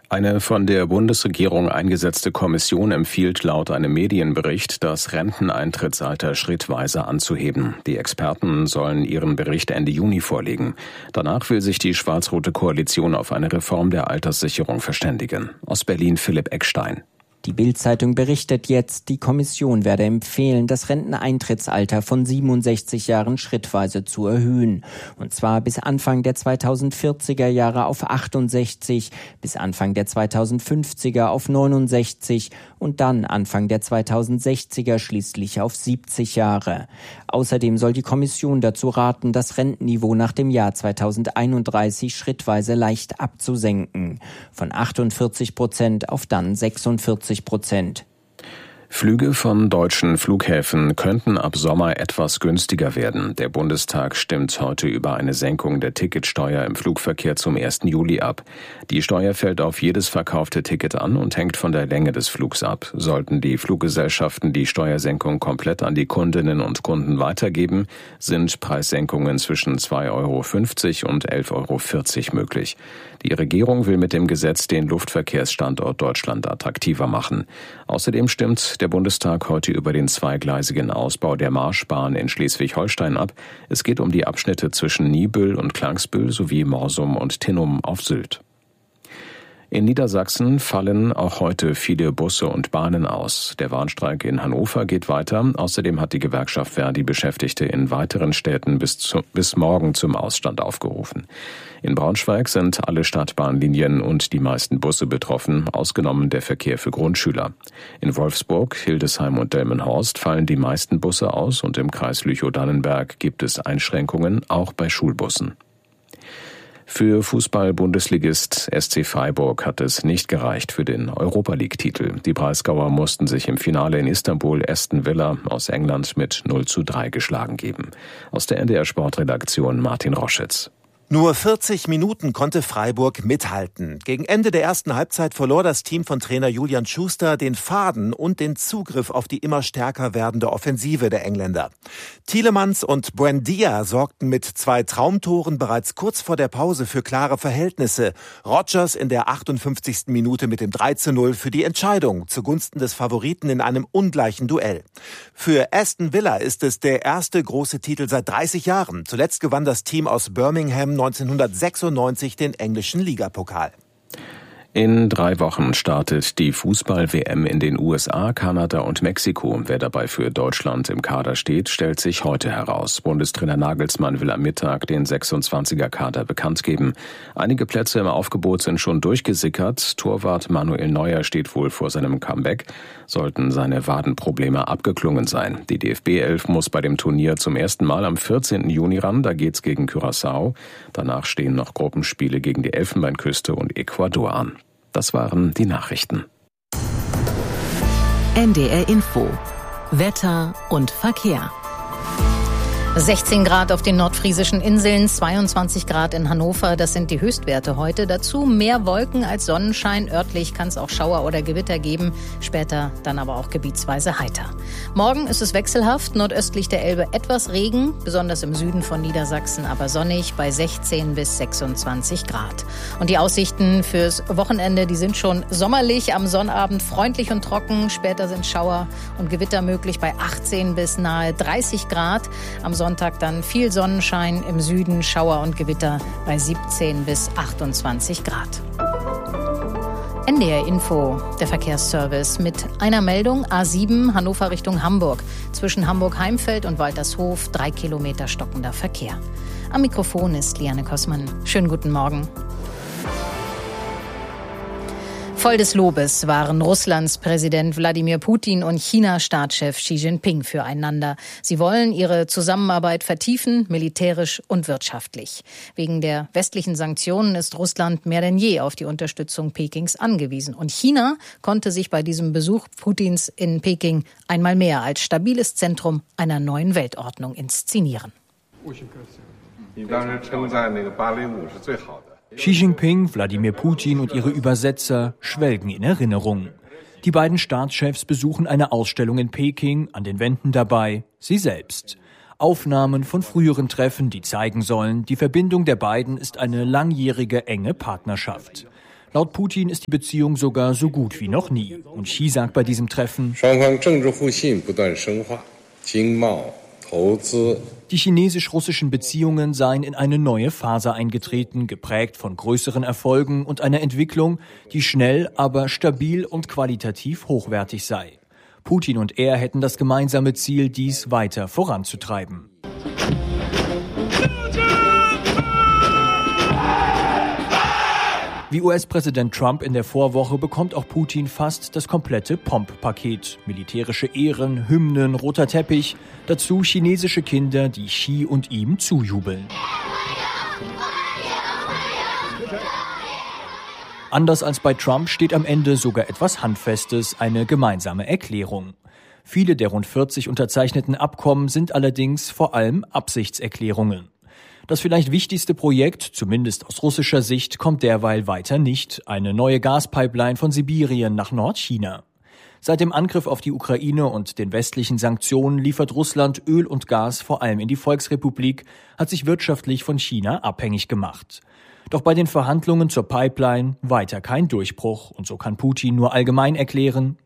Eine von der Bundesregierung eingesetzte Kommission empfiehlt laut einem Medienbericht, das Renteneintrittsalter schrittweise anzuheben. Die Experten sollen ihren Bericht Ende Juni vorlegen. Danach will sich die schwarz-rote Koalition auf eine Reform der Alterssicherung verständigen. Aus Berlin Philipp Eckstein. Die Bild-Zeitung berichtet jetzt, die Kommission werde empfehlen, das Renteneintrittsalter von 67 Jahren schrittweise zu erhöhen. Und zwar bis Anfang der 2040er Jahre auf 68, bis Anfang der 2050er auf 69 und dann Anfang der 2060er schließlich auf 70 Jahre. Außerdem soll die Kommission dazu raten, das Rentenniveau nach dem Jahr 2031 schrittweise leicht abzusenken. Von 48% auf dann 46%. Flüge von deutschen Flughäfen könnten ab Sommer etwas günstiger werden. Der Bundestag stimmt heute über eine Senkung der Ticketsteuer im Flugverkehr zum 1. Juli ab. Die Steuer fällt auf jedes verkaufte Ticket an und hängt von der Länge des Flugs ab. Sollten die Fluggesellschaften die Steuersenkung komplett an die Kundinnen und Kunden weitergeben, sind Preissenkungen zwischen 2,50 € und 11,40 € möglich. Die Regierung will mit dem Gesetz den Luftverkehrsstandort Deutschland attraktiver machen. Außerdem stimmt der Bundestag heute über den zweigleisigen Ausbau der Marschbahn in Schleswig-Holstein ab. Es geht um die Abschnitte zwischen Niebüll und Klangsbüll sowie Morsum und Tinnum auf Sylt. In Niedersachsen fallen auch heute viele Busse und Bahnen aus. Der Warnstreik in Hannover geht weiter. Außerdem hat die Gewerkschaft Verdi Beschäftigte in weiteren Städten bis morgen zum Ausstand aufgerufen. In Braunschweig sind alle Stadtbahnlinien und die meisten Busse betroffen, ausgenommen der Verkehr für Grundschüler. In Wolfsburg, Hildesheim und Delmenhorst fallen die meisten Busse aus und im Kreis Lüchow-Dannenberg gibt es Einschränkungen, auch bei Schulbussen. Für Fußball-Bundesligist SC Freiburg hat es nicht gereicht für den Europa-League-Titel. Die Breisgauer mussten sich im Finale in Istanbul Aston Villa aus England mit 0:3 geschlagen geben. Aus der NDR-Sportredaktion Martin Roschitz. Nur 40 Minuten konnte Freiburg mithalten. Gegen Ende der ersten Halbzeit verlor das Team von Trainer Julian Schuster den Faden und den Zugriff auf die immer stärker werdende Offensive der Engländer. Tielemans und Buendia sorgten mit 2 Traumtoren bereits kurz vor der Pause für klare Verhältnisse. Rodgers in der 58. Minute mit dem 3:0 für die Entscheidung zugunsten des Favoriten in einem ungleichen Duell. Für Aston Villa ist es der erste große Titel seit 30 Jahren. Zuletzt gewann das Team aus Birmingham 1996 den englischen Ligapokal. In 3 Wochen startet die Fußball-WM in den USA, Kanada und Mexiko. Wer dabei für Deutschland im Kader steht, stellt sich heute heraus. Bundestrainer Nagelsmann will am Mittag den 26er-Kader bekannt geben. Einige Plätze im Aufgebot sind schon durchgesickert. Torwart Manuel Neuer steht wohl vor seinem Comeback. Sollten seine Wadenprobleme abgeklungen sein. Die DFB-11 muss bei dem Turnier zum ersten Mal am 14. Juni ran. Da geht's gegen Curaçao. Danach stehen noch Gruppenspiele gegen die Elfenbeinküste und Ecuador an. Das waren die Nachrichten. NDR Info. Wetter und Verkehr. 16 Grad auf den nordfriesischen Inseln, 22 Grad in Hannover, das sind die Höchstwerte heute. Dazu mehr Wolken als Sonnenschein. Örtlich kann es auch Schauer oder Gewitter geben, später dann aber auch gebietsweise heiter. Morgen ist es wechselhaft, nordöstlich der Elbe etwas Regen, besonders im Süden von Niedersachsen aber sonnig bei 16 bis 26 Grad. Und die Aussichten fürs Wochenende, die sind schon sommerlich, am Sonnabend freundlich und trocken, später sind Schauer und Gewitter möglich bei 18 bis nahe 30 Grad. Am Sonntag dann viel Sonnenschein, im Süden Schauer und Gewitter bei 17 bis 28 Grad. NDR Info, der Verkehrsservice mit einer Meldung: A7 Hannover Richtung Hamburg. Zwischen Hamburg-Heimfeld und Waltershof 3 Kilometer stockender Verkehr. Am Mikrofon ist Liane Kossmann. Schönen guten Morgen. Voll des Lobes waren Russlands Präsident Wladimir Putin und China-Staatschef Xi Jinping füreinander. Sie wollen ihre Zusammenarbeit vertiefen, militärisch und wirtschaftlich. Wegen der westlichen Sanktionen ist Russland mehr denn je auf die Unterstützung Pekings angewiesen. Und China konnte sich bei diesem Besuch Putins in Peking einmal mehr als stabiles Zentrum einer neuen Weltordnung inszenieren. Xi Jinping, Wladimir Putin und ihre Übersetzer schwelgen in Erinnerung. Die beiden Staatschefs besuchen eine Ausstellung in Peking, an den Wänden dabei sie selbst. Aufnahmen von früheren Treffen, die zeigen sollen, die Verbindung der beiden ist eine langjährige enge Partnerschaft. Laut Putin ist die Beziehung sogar so gut wie noch nie. Und Xi sagt bei diesem Treffen, die chinesisch-russischen Beziehungen seien in eine neue Phase eingetreten, geprägt von größeren Erfolgen und einer Entwicklung, die schnell, aber stabil und qualitativ hochwertig sei. Putin und er hätten das gemeinsame Ziel, dies weiter voranzutreiben. Wie US-Präsident Trump in der Vorwoche bekommt auch Putin fast das komplette Pomp-Paket. Militärische Ehren, Hymnen, roter Teppich, dazu chinesische Kinder, die Xi und ihm zujubeln. Anders als bei Trump steht am Ende sogar etwas Handfestes, eine gemeinsame Erklärung. Viele der rund 40 unterzeichneten Abkommen sind allerdings vor allem Absichtserklärungen. Das vielleicht wichtigste Projekt, zumindest aus russischer Sicht, kommt derweil weiter nicht. Eine neue Gaspipeline von Sibirien nach Nordchina. Seit dem Angriff auf die Ukraine und den westlichen Sanktionen liefert Russland Öl und Gas vor allem in die Volksrepublik, hat sich wirtschaftlich von China abhängig gemacht. Doch bei den Verhandlungen zur Pipeline weiter kein Durchbruch. Und so kann Putin nur allgemein erklären: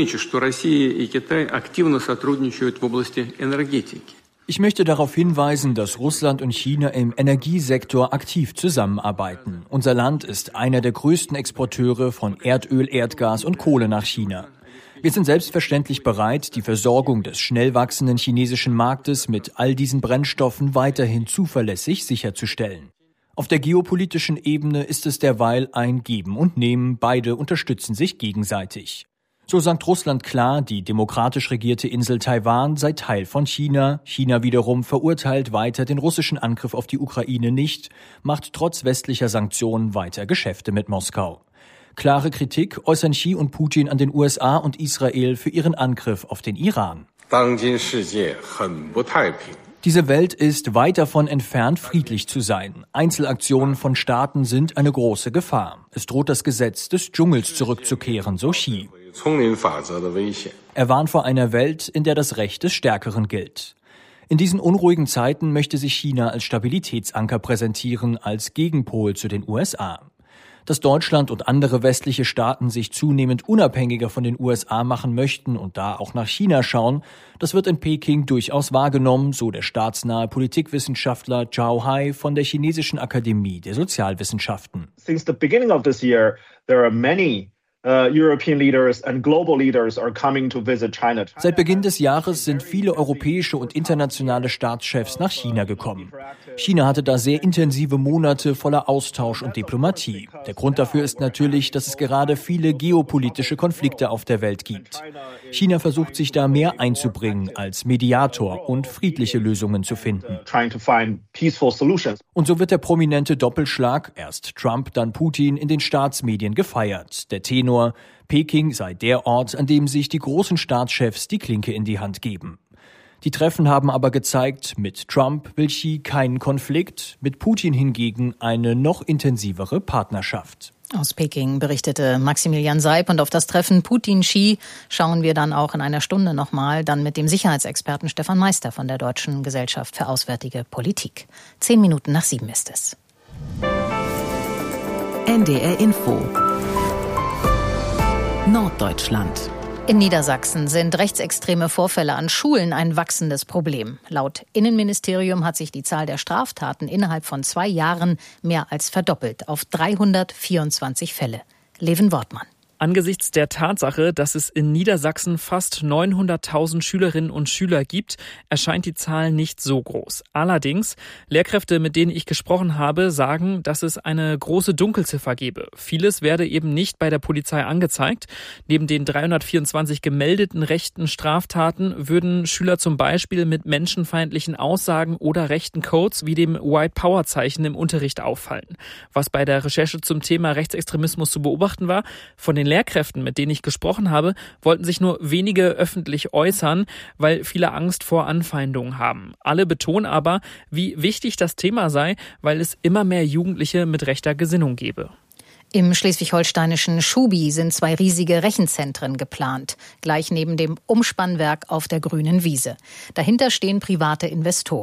Ich möchte darauf hinweisen, dass Russland und China im Energiesektor aktiv zusammenarbeiten. Unser Land ist einer der größten Exporteure von Erdöl, Erdgas und Kohle nach China. Wir sind selbstverständlich bereit, die Versorgung des schnell wachsenden chinesischen Marktes mit all diesen Brennstoffen weiterhin zuverlässig sicherzustellen. Auf der geopolitischen Ebene ist es derweil ein Geben und Nehmen. Beide unterstützen sich gegenseitig. So sagt Russland klar, die demokratisch regierte Insel Taiwan sei Teil von China. China wiederum verurteilt weiter den russischen Angriff auf die Ukraine nicht, macht trotz westlicher Sanktionen weiter Geschäfte mit Moskau. Klare Kritik äußern Xi und Putin an den USA und Israel für ihren Angriff auf den Iran. Diese Welt ist weit davon entfernt, friedlich zu sein. Einzelaktionen von Staaten sind eine große Gefahr. Es droht das Gesetz des Dschungels zurückzukehren, so Xi. Er warnt vor einer Welt, in der das Recht des Stärkeren gilt. In diesen unruhigen Zeiten möchte sich China als Stabilitätsanker präsentieren, als Gegenpol zu den USA. Dass Deutschland und andere westliche Staaten sich zunehmend unabhängiger von den USA machen möchten und da auch nach China schauen, das wird in Peking durchaus wahrgenommen, so der staatsnahe Politikwissenschaftler Zhao Hai von der Chinesischen Akademie der Sozialwissenschaften. Since the beginning of this year, there are many European leaders and global leaders are coming to visit China. Seit Beginn des Jahres sind viele europäische und internationale Staatschefs nach China gekommen. China hatte da sehr intensive Monate voller Austausch und Diplomatie. Der Grund dafür ist natürlich, dass es gerade viele geopolitische Konflikte auf der Welt gibt. China versucht sich da mehr einzubringen als Mediator und friedliche Lösungen zu finden. Und so wird der prominente Doppelschlag, erst Trump, dann Putin, in den Staatsmedien gefeiert. Der Tenor: Peking sei der Ort, an dem sich die großen Staatschefs die Klinke in die Hand geben. Die Treffen haben aber gezeigt, mit Trump will Xi keinen Konflikt, mit Putin hingegen eine noch intensivere Partnerschaft. Aus Peking berichtete Maximilian Seib, und auf das Treffen Putin-Xi schauen wir dann auch in einer Stunde nochmal, dann mit dem Sicherheitsexperten Stefan Meister von der Deutschen Gesellschaft für Auswärtige Politik. 7:10 ist es. NDR Info Norddeutschland. In Niedersachsen sind rechtsextreme Vorfälle an Schulen ein wachsendes Problem. Laut Innenministerium hat sich die Zahl der Straftaten innerhalb von 2 Jahren mehr als verdoppelt auf 324 Fälle. Leven Wortmann. Angesichts der Tatsache, dass es in Niedersachsen fast 900.000 Schülerinnen und Schüler gibt, erscheint die Zahl nicht so groß. Allerdings, Lehrkräfte, mit denen ich gesprochen habe, sagen, dass es eine große Dunkelziffer gebe. Vieles werde eben nicht bei der Polizei angezeigt. Neben den 324 gemeldeten rechten Straftaten würden Schüler zum Beispiel mit menschenfeindlichen Aussagen oder rechten Codes wie dem White-Power-Zeichen im Unterricht auffallen. Was bei der Recherche zum Thema Rechtsextremismus zu beobachten war: von den Lehrkräften, mit denen ich gesprochen habe, wollten sich nur wenige öffentlich äußern, weil viele Angst vor Anfeindungen haben. Alle betonen aber, wie wichtig das Thema sei, weil es immer mehr Jugendliche mit rechter Gesinnung gebe. Im schleswig-holsteinischen Schubi sind 2 riesige Rechenzentren geplant, gleich neben dem Umspannwerk auf der grünen Wiese. Dahinter stehen private Investoren.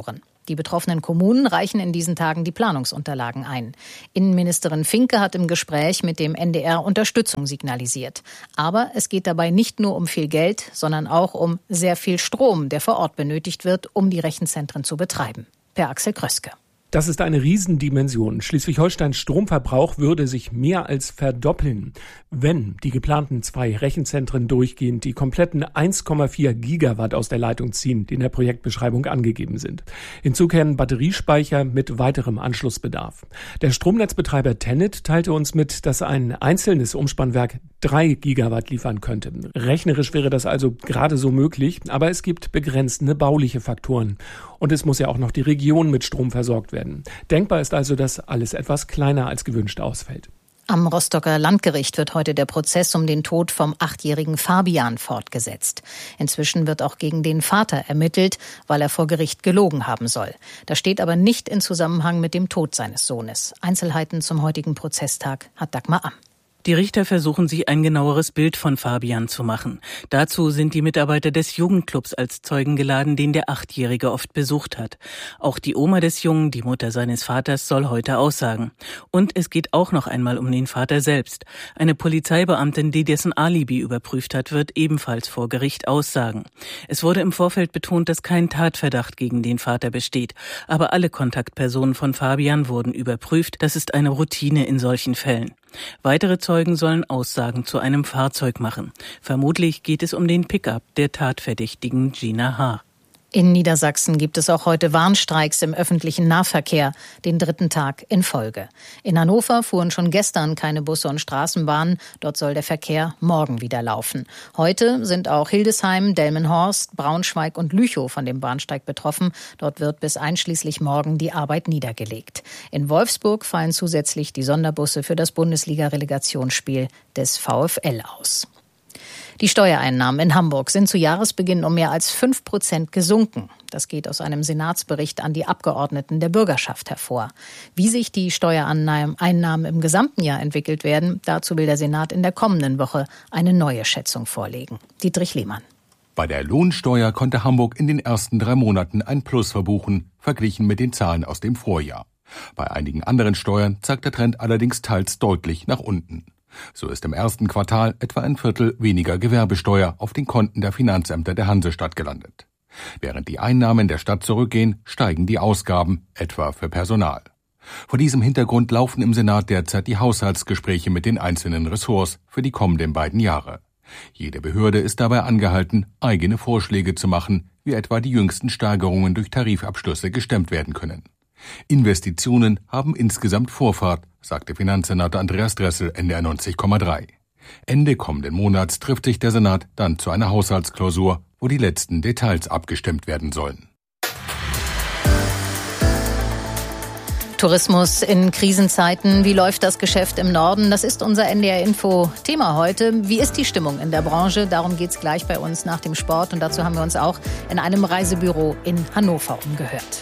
Die betroffenen Kommunen reichen in diesen Tagen die Planungsunterlagen ein. Innenministerin Finke hat im Gespräch mit dem NDR Unterstützung signalisiert. Aber es geht dabei nicht nur um viel Geld, sondern auch um sehr viel Strom, der vor Ort benötigt wird, um die Rechenzentren zu betreiben. Per Axel Kröske. Das ist eine Riesendimension. Schleswig-Holsteins Stromverbrauch würde sich mehr als verdoppeln, wenn die geplanten 2 Rechenzentren durchgehend die kompletten 1,4 Gigawatt aus der Leitung ziehen, die in der Projektbeschreibung angegeben sind. Hinzu kämen Batteriespeicher mit weiterem Anschlussbedarf. Der Stromnetzbetreiber TenneT teilte uns mit, dass ein einzelnes Umspannwerk 3 Gigawatt liefern könnte. Rechnerisch wäre das also gerade so möglich, aber es gibt begrenzende bauliche Faktoren. Und es muss ja auch noch die Region mit Strom versorgt werden. Denkbar ist also, dass alles etwas kleiner als gewünscht ausfällt. Am Rostocker Landgericht wird heute der Prozess um den Tod vom 8-jährigen Fabian fortgesetzt. Inzwischen wird auch gegen den Vater ermittelt, weil er vor Gericht gelogen haben soll. Das steht aber nicht in Zusammenhang mit dem Tod seines Sohnes. Einzelheiten zum heutigen Prozesstag hat Dagmar Amm. Die Richter versuchen sich ein genaueres Bild von Fabian zu machen. Dazu sind die Mitarbeiter des Jugendclubs als Zeugen geladen, den der 8-Jährige oft besucht hat. Auch die Oma des Jungen, die Mutter seines Vaters, soll heute aussagen. Und es geht auch noch einmal um den Vater selbst. Eine Polizeibeamtin, die dessen Alibi überprüft hat, wird ebenfalls vor Gericht aussagen. Es wurde im Vorfeld betont, dass kein Tatverdacht gegen den Vater besteht. Aber alle Kontaktpersonen von Fabian wurden überprüft. Das ist eine Routine in solchen Fällen. Weitere Zeugen sollen Aussagen zu einem Fahrzeug machen. Vermutlich geht es um den Pickup der Tatverdächtigen Gina H. In Niedersachsen gibt es auch heute Warnstreiks im öffentlichen Nahverkehr, den 3. Tag in Folge. In Hannover fuhren schon gestern keine Busse und Straßenbahnen. Dort soll der Verkehr morgen wieder laufen. Heute sind auch Hildesheim, Delmenhorst, Braunschweig und Lüchow von dem Bahnsteig betroffen. Dort wird bis einschließlich morgen die Arbeit niedergelegt. In Wolfsburg fallen zusätzlich die Sonderbusse für das Bundesliga-Relegationsspiel des VfL aus. Die Steuereinnahmen in Hamburg sind zu Jahresbeginn um mehr als 5% gesunken. Das geht aus einem Senatsbericht an die Abgeordneten der Bürgerschaft hervor. Wie sich die Steuereinnahmen im gesamten Jahr entwickelt werden, dazu will der Senat in der kommenden Woche eine neue Schätzung vorlegen. Dietrich Lehmann. Bei der Lohnsteuer konnte Hamburg in den ersten 3 Monaten ein Plus verbuchen, verglichen mit den Zahlen aus dem Vorjahr. Bei einigen anderen Steuern zeigt der Trend allerdings teils deutlich nach unten. So ist im ersten Quartal etwa ein Viertel weniger Gewerbesteuer auf den Konten der Finanzämter der Hansestadt gelandet. Während die Einnahmen der Stadt zurückgehen, steigen die Ausgaben, etwa für Personal. Vor diesem Hintergrund laufen im Senat derzeit die Haushaltsgespräche mit den einzelnen Ressorts für die kommenden beiden Jahre. Jede Behörde ist dabei angehalten, eigene Vorschläge zu machen, wie etwa die jüngsten Steigerungen durch Tarifabschlüsse gestemmt werden können. Investitionen haben insgesamt Vorfahrt, sagte Finanzsenator Andreas Dressel NDR 90,3. Ende kommenden Monats trifft sich der Senat dann zu einer Haushaltsklausur, wo die letzten Details abgestimmt werden sollen. Tourismus in Krisenzeiten. Wie läuft das Geschäft im Norden? Das ist unser NDR-Info-Thema heute. Wie ist die Stimmung in der Branche? Darum geht's gleich bei uns nach dem Sport. Und dazu haben wir uns auch in einem Reisebüro in Hannover umgehört.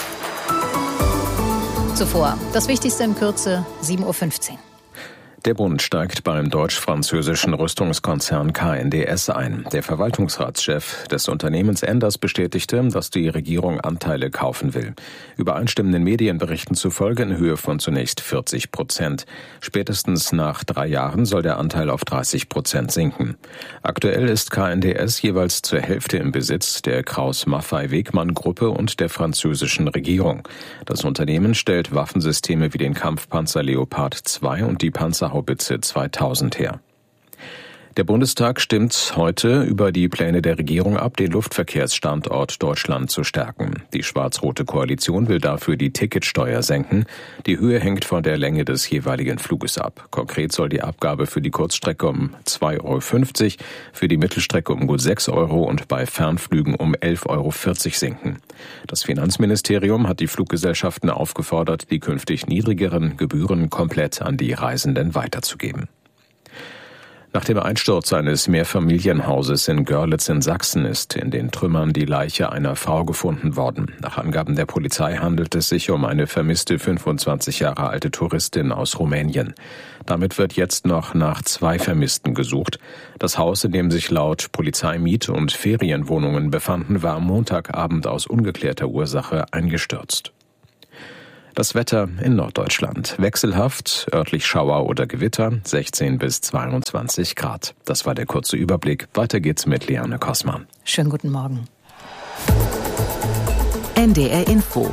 Zuvor das Wichtigste in Kürze, 7.15 Uhr. Der Bund steigt beim deutsch-französischen Rüstungskonzern KNDS ein. Der Verwaltungsratschef des Unternehmens Enders bestätigte, dass die Regierung Anteile kaufen will. Übereinstimmenden Medienberichten zufolge in Höhe von zunächst 40%. Spätestens nach 3 Jahren soll der Anteil auf 30% sinken. Aktuell ist KNDS jeweils zur Hälfte im Besitz der Krauss-Maffei-Wegmann-Gruppe und der französischen Regierung. Das Unternehmen stellt Waffensysteme wie den Kampfpanzer Leopard 2 und die Panzerhaubitze 2000 her. Der Bundestag stimmt heute über die Pläne der Regierung ab, den Luftverkehrsstandort Deutschland zu stärken. Die schwarz-rote Koalition will dafür die Ticketsteuer senken. Die Höhe hängt von der Länge des jeweiligen Fluges ab. Konkret soll die Abgabe für die Kurzstrecke um 2,50 Euro, für die Mittelstrecke um gut 6 Euro und bei Fernflügen um 11,40 Euro sinken. Das Finanzministerium hat die Fluggesellschaften aufgefordert, die künftig niedrigeren Gebühren komplett an die Reisenden weiterzugeben. Nach dem Einsturz eines Mehrfamilienhauses in Görlitz in Sachsen ist in den Trümmern die Leiche einer Frau gefunden worden. Nach Angaben der Polizei handelt es sich um eine vermisste 25 Jahre alte Touristin aus Rumänien. Damit wird jetzt noch nach 2 Vermissten gesucht. Das Haus, in dem sich laut Polizei Miet- und Ferienwohnungen befanden, war am Montagabend aus ungeklärter Ursache eingestürzt. Das Wetter in Norddeutschland. Wechselhaft, örtlich Schauer oder Gewitter, 16 bis 22 Grad. Das war der kurze Überblick. Weiter geht's mit Liane Kossmann. Schönen guten Morgen. NDR Info.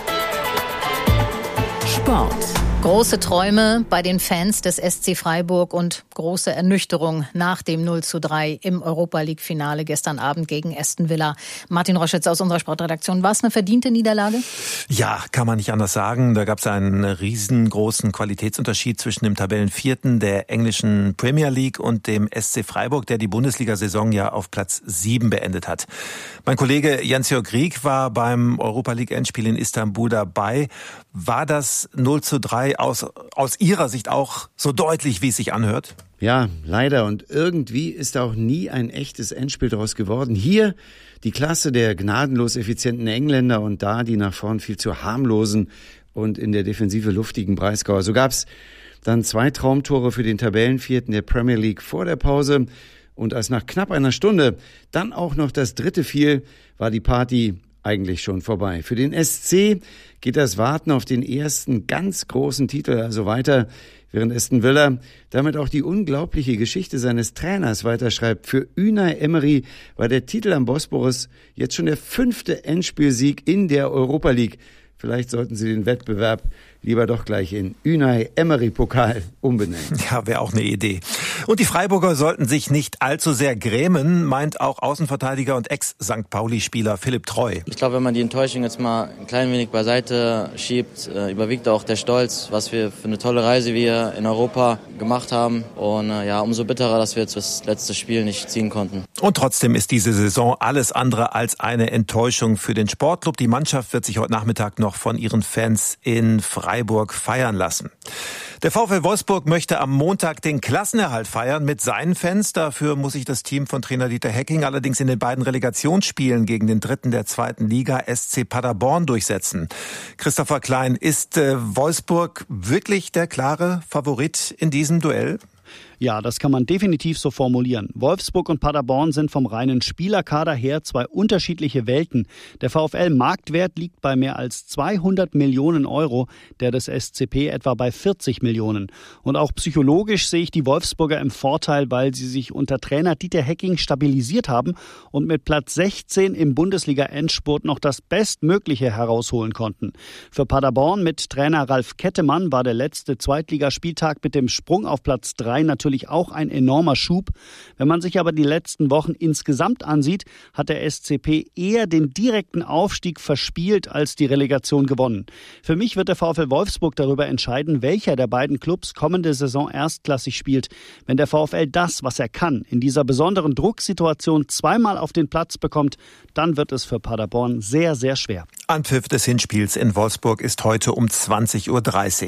Sport. Große Träume bei den Fans des SC Freiburg und große Ernüchterung nach dem 0:3 im Europa-League-Finale gestern Abend gegen Aston Villa. Martin Roschitz aus unserer Sportredaktion. War es eine verdiente Niederlage? Ja, kann man nicht anders sagen. Da gab es einen riesengroßen Qualitätsunterschied zwischen dem Tabellenvierten der englischen Premier League und dem SC Freiburg, der die Bundesliga-Saison ja auf Platz 7 beendet hat. Mein Kollege Jens-Jörg Rieck war beim Europa-League-Endspiel in Istanbul dabei. War das 0:3 aus Ihrer Sicht auch so deutlich, wie es sich anhört? Ja, leider. Und irgendwie ist auch nie ein echtes Endspiel daraus geworden. Hier die Klasse der gnadenlos effizienten Engländer und da die nach vorn viel zu harmlosen und in der Defensive luftigen Breisgauer. So gab's dann 2 Traumtore für den Tabellenvierten der Premier League vor der Pause. Und als nach knapp einer Stunde dann auch noch das 3. fiel, war die Party eigentlich schon vorbei. Für den SC geht das Warten auf den ersten ganz großen Titel also weiter, während Aston Villa damit auch die unglaubliche Geschichte seines Trainers weiterschreibt. Für Unai Emery war der Titel am Bosporus jetzt schon der 5. Endspielsieg in der Europa League. Vielleicht sollten Sie den Wettbewerb lieber doch gleich in Unai Emery Pokal umbenennen. Ja, wäre auch eine Idee. Und die Freiburger sollten sich nicht allzu sehr grämen, meint auch Außenverteidiger und Ex-St. Pauli-Spieler Philipp Treu. Ich glaube, wenn man die Enttäuschung jetzt mal ein klein wenig beiseite schiebt, überwiegt auch der Stolz, was wir für eine tolle Reise wir in Europa gemacht haben. Und umso bitterer, dass wir jetzt das letzte Spiel nicht ziehen konnten. Und trotzdem ist diese Saison alles andere als eine Enttäuschung für den Sportclub. Die Mannschaft wird sich heute Nachmittag noch von ihren Fans in Freiburg feiern lassen. Der VfL Wolfsburg möchte am Montag den Klassenerhalt feiern mit seinen Fans. Dafür muss sich das Team von Trainer Dieter Hecking allerdings in den beiden Relegationsspielen gegen den 3. der 2. Liga SC Paderborn durchsetzen. Christopher Klein, ist Wolfsburg wirklich der klare Favorit in diesem Duell? Ja, das kann man definitiv so formulieren. Wolfsburg und Paderborn sind vom reinen Spielerkader her 2 unterschiedliche Welten. Der VfL-Marktwert liegt bei mehr als 200 Millionen Euro, der des SCP etwa bei 40 Millionen. Und auch psychologisch sehe ich die Wolfsburger im Vorteil, weil sie sich unter Trainer Dieter Hecking stabilisiert haben und mit Platz 16 im Bundesliga-Endspurt noch das Bestmögliche herausholen konnten. Für Paderborn mit Trainer Ralf Kettemann war der letzte Zweitligaspieltag mit dem Sprung auf Platz 3 natürlich auch ein enormer Schub. Wenn man sich aber die letzten Wochen insgesamt ansieht, hat der SCP eher den direkten Aufstieg verspielt als die Relegation gewonnen. Für mich wird der VfL Wolfsburg darüber entscheiden, welcher der beiden Clubs kommende Saison erstklassig spielt. Wenn der VfL das, was er kann, in dieser besonderen Drucksituation zweimal auf den Platz bekommt, dann wird es für Paderborn sehr, sehr schwer. Anpfiff des Hinspiels in Wolfsburg ist heute um 20:30 Uhr.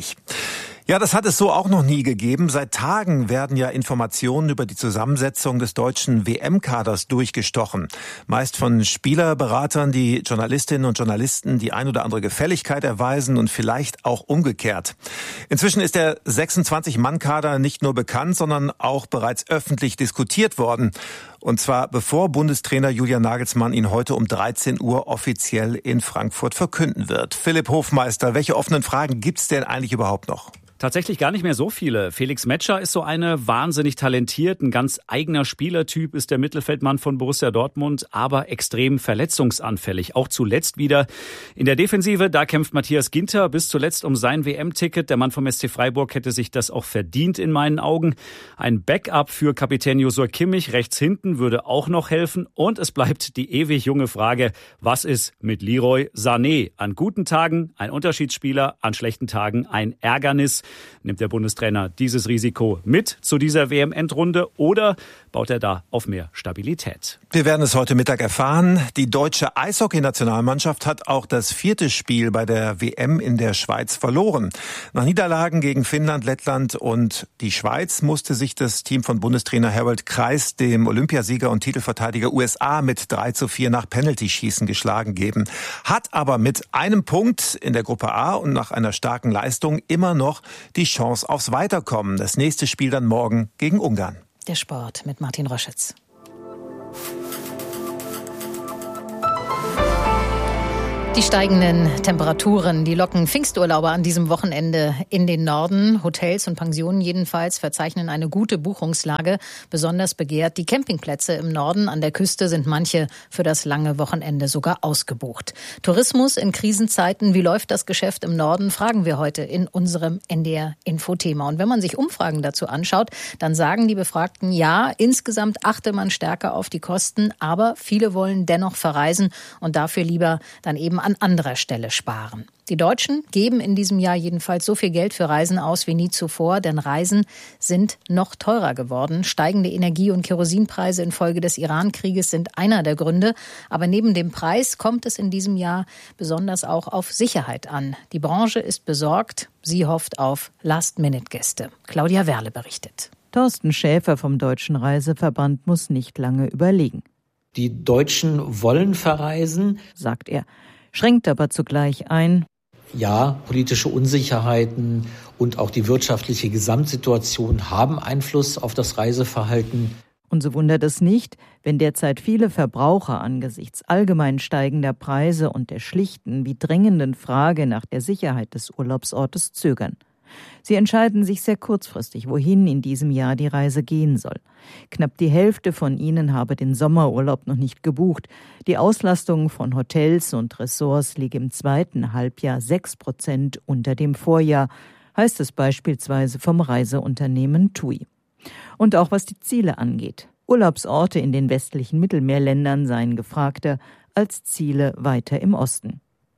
Ja, das hat es so auch noch nie gegeben. Seit Tagen werden ja Informationen über die Zusammensetzung des deutschen WM-Kaders durchgestochen. Meist von Spielerberatern, die Journalistinnen und Journalisten die ein oder andere Gefälligkeit erweisen und vielleicht auch umgekehrt. Inzwischen ist der 26-Mann-Kader nicht nur bekannt, sondern auch bereits öffentlich diskutiert worden. Und zwar bevor Bundestrainer Julian Nagelsmann ihn heute um 13 Uhr offiziell in Frankfurt verkünden wird. Philipp Hofmeister, welche offenen Fragen gibt's denn eigentlich überhaupt noch? Tatsächlich gar nicht mehr so viele. Felix Metscher ist so eine wahnsinnig talentiert, ein ganz eigener Spielertyp ist der Mittelfeldmann von Borussia Dortmund, aber extrem verletzungsanfällig. Auch zuletzt wieder in der Defensive, da kämpft Matthias Ginter bis zuletzt um sein WM-Ticket. Der Mann vom SC Freiburg hätte sich das auch verdient in meinen Augen. Ein Backup für Kapitän Joshua Kimmich rechts hinten. Süden würde auch noch helfen. Und es bleibt die ewig junge Frage, was ist mit Leroy Sané? An guten Tagen ein Unterschiedsspieler, an schlechten Tagen ein Ärgernis. Nimmt der Bundestrainer dieses Risiko mit zu dieser WM-Endrunde oder baut er da auf mehr Stabilität? Wir werden es heute Mittag erfahren. Die deutsche Eishockey-Nationalmannschaft hat auch das 4. Spiel bei der WM in der Schweiz verloren. Nach Niederlagen gegen Finnland, Lettland und die Schweiz musste sich das Team von Bundestrainer Harald Kreis dem Olympiasieger und Titelverteidiger USA mit 3:4 nach Penalty-Schießen geschlagen geben. Hat aber mit einem Punkt in der Gruppe A und nach einer starken Leistung immer noch die Chance aufs Weiterkommen. Das nächste Spiel dann morgen gegen Ungarn. Der Sport mit Martin Röschitz. Die steigenden Temperaturen, die locken Pfingsturlauber an diesem Wochenende in den Norden. Hotels und Pensionen jedenfalls verzeichnen eine gute Buchungslage. Besonders begehrt die Campingplätze im Norden. An der Küste sind manche für das lange Wochenende sogar ausgebucht. Tourismus in Krisenzeiten, wie läuft das Geschäft im Norden, fragen wir heute in unserem NDR-Info-Thema. Und wenn man sich Umfragen dazu anschaut, dann sagen die Befragten, ja, insgesamt achte man stärker auf die Kosten, aber viele wollen dennoch verreisen und dafür lieber dann eben an anderer Stelle sparen. Die Deutschen geben in diesem Jahr jedenfalls so viel Geld für Reisen aus wie nie zuvor, denn Reisen sind noch teurer geworden. Steigende Energie- und Kerosinpreise infolge des Iran-Krieges sind einer der Gründe. Aber neben dem Preis kommt es in diesem Jahr besonders auch auf Sicherheit an. Die Branche ist besorgt. Sie hofft auf Last-Minute-Gäste. Claudia Werle berichtet. Thorsten Schäfer vom Deutschen Reiseverband muss nicht lange überlegen. Die Deutschen wollen verreisen, sagt er, schränkt aber zugleich ein. Ja, politische Unsicherheiten und auch die wirtschaftliche Gesamtsituation haben Einfluss auf das Reiseverhalten. Und so wundert es nicht, wenn derzeit viele Verbraucher angesichts allgemein steigender Preise und der schlichten wie drängenden Frage nach der Sicherheit des Urlaubsortes zögern. Sie entscheiden sich sehr kurzfristig, wohin in diesem Jahr die Reise gehen soll. Knapp die Hälfte von ihnen habe den Sommerurlaub noch nicht gebucht. Die Auslastung von Hotels und Ressorts liege im zweiten Halbjahr 6% unter dem Vorjahr, heißt es beispielsweise vom Reiseunternehmen TUI. Und auch was die Ziele angeht. Urlaubsorte in den westlichen Mittelmeerländern seien gefragter als Ziele weiter im Osten.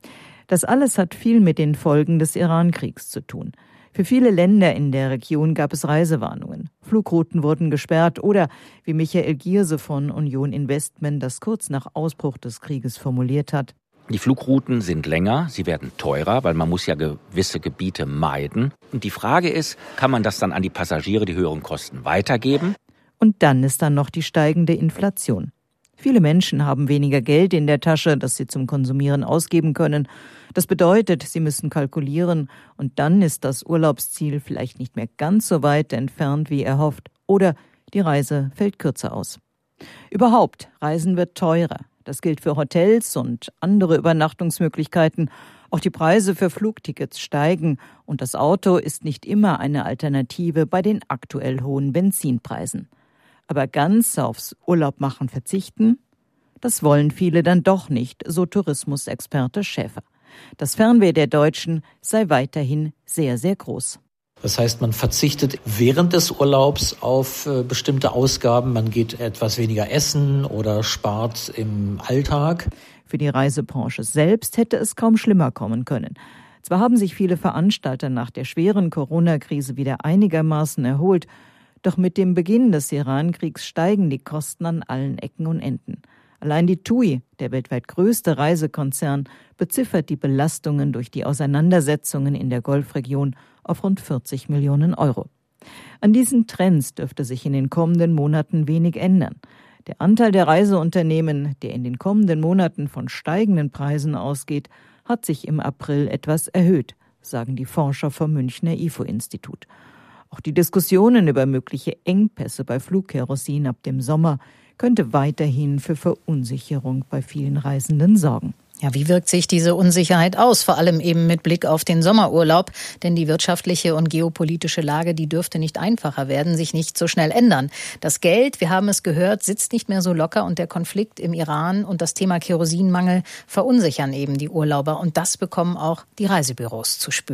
Das alles hat viel mit den Folgen des Iran-Kriegs zu tun. Für viele Länder in der Region gab es Reisewarnungen. Flugrouten wurden gesperrt oder, wie Michael Gierse von Union Investment das kurz nach Ausbruch des Krieges formuliert hat: Die Flugrouten sind länger, sie werden teurer, weil man muss ja gewisse Gebiete meiden. Und die Frage ist, kann man das dann an die Passagiere, die höheren Kosten, weitergeben? Und dann ist dann noch die steigende Inflation. Viele Menschen haben weniger Geld in der Tasche, das sie zum Konsumieren ausgeben können. Das bedeutet, sie müssen kalkulieren und dann ist das Urlaubsziel vielleicht nicht mehr ganz so weit entfernt, wie erhofft, oder die Reise fällt kürzer aus. Überhaupt, Reisen wird teurer. Das gilt für Hotels und andere Übernachtungsmöglichkeiten. Auch die Preise für Flugtickets steigen und das Auto ist nicht immer eine Alternative bei den aktuell hohen Benzinpreisen. Aber ganz aufs Urlaubmachen verzichten? Das wollen viele dann doch nicht, so Tourismusexperte Schäfer. Das Fernweh der Deutschen sei weiterhin sehr, sehr groß. Das heißt, man verzichtet während des Urlaubs auf bestimmte Ausgaben. Man geht etwas weniger essen oder spart im Alltag. Für die Reisebranche selbst hätte es kaum schlimmer kommen können. Zwar haben sich viele Veranstalter nach der schweren Corona-Krise wieder einigermaßen erholt, doch mit dem Beginn des Iran-Kriegs steigen die Kosten an allen Ecken und Enden. Allein die TUI, der weltweit größte Reisekonzern, beziffert die Belastungen durch die Auseinandersetzungen in der Golfregion auf rund 40 Millionen Euro. An diesen Trends dürfte sich in den kommenden Monaten wenig ändern. Der Anteil der Reiseunternehmen, der in den kommenden Monaten von steigenden Preisen ausgeht, hat sich im April etwas erhöht, sagen die Forscher vom Münchner IFO-Institut. Auch die Diskussionen über mögliche Engpässe bei Flugkerosin ab dem Sommer könnte weiterhin für Verunsicherung bei vielen Reisenden sorgen. Ja, wie wirkt sich diese Unsicherheit aus? Vor allem eben mit Blick auf den Sommerurlaub. Denn die wirtschaftliche und geopolitische Lage, die dürfte nicht einfacher werden, sich nicht so schnell ändern. Das Geld, wir haben es gehört, sitzt nicht mehr so locker und der Konflikt im Iran und das Thema Kerosinmangel verunsichern eben die Urlauber. Und das bekommen auch die Reisebüros zu spüren.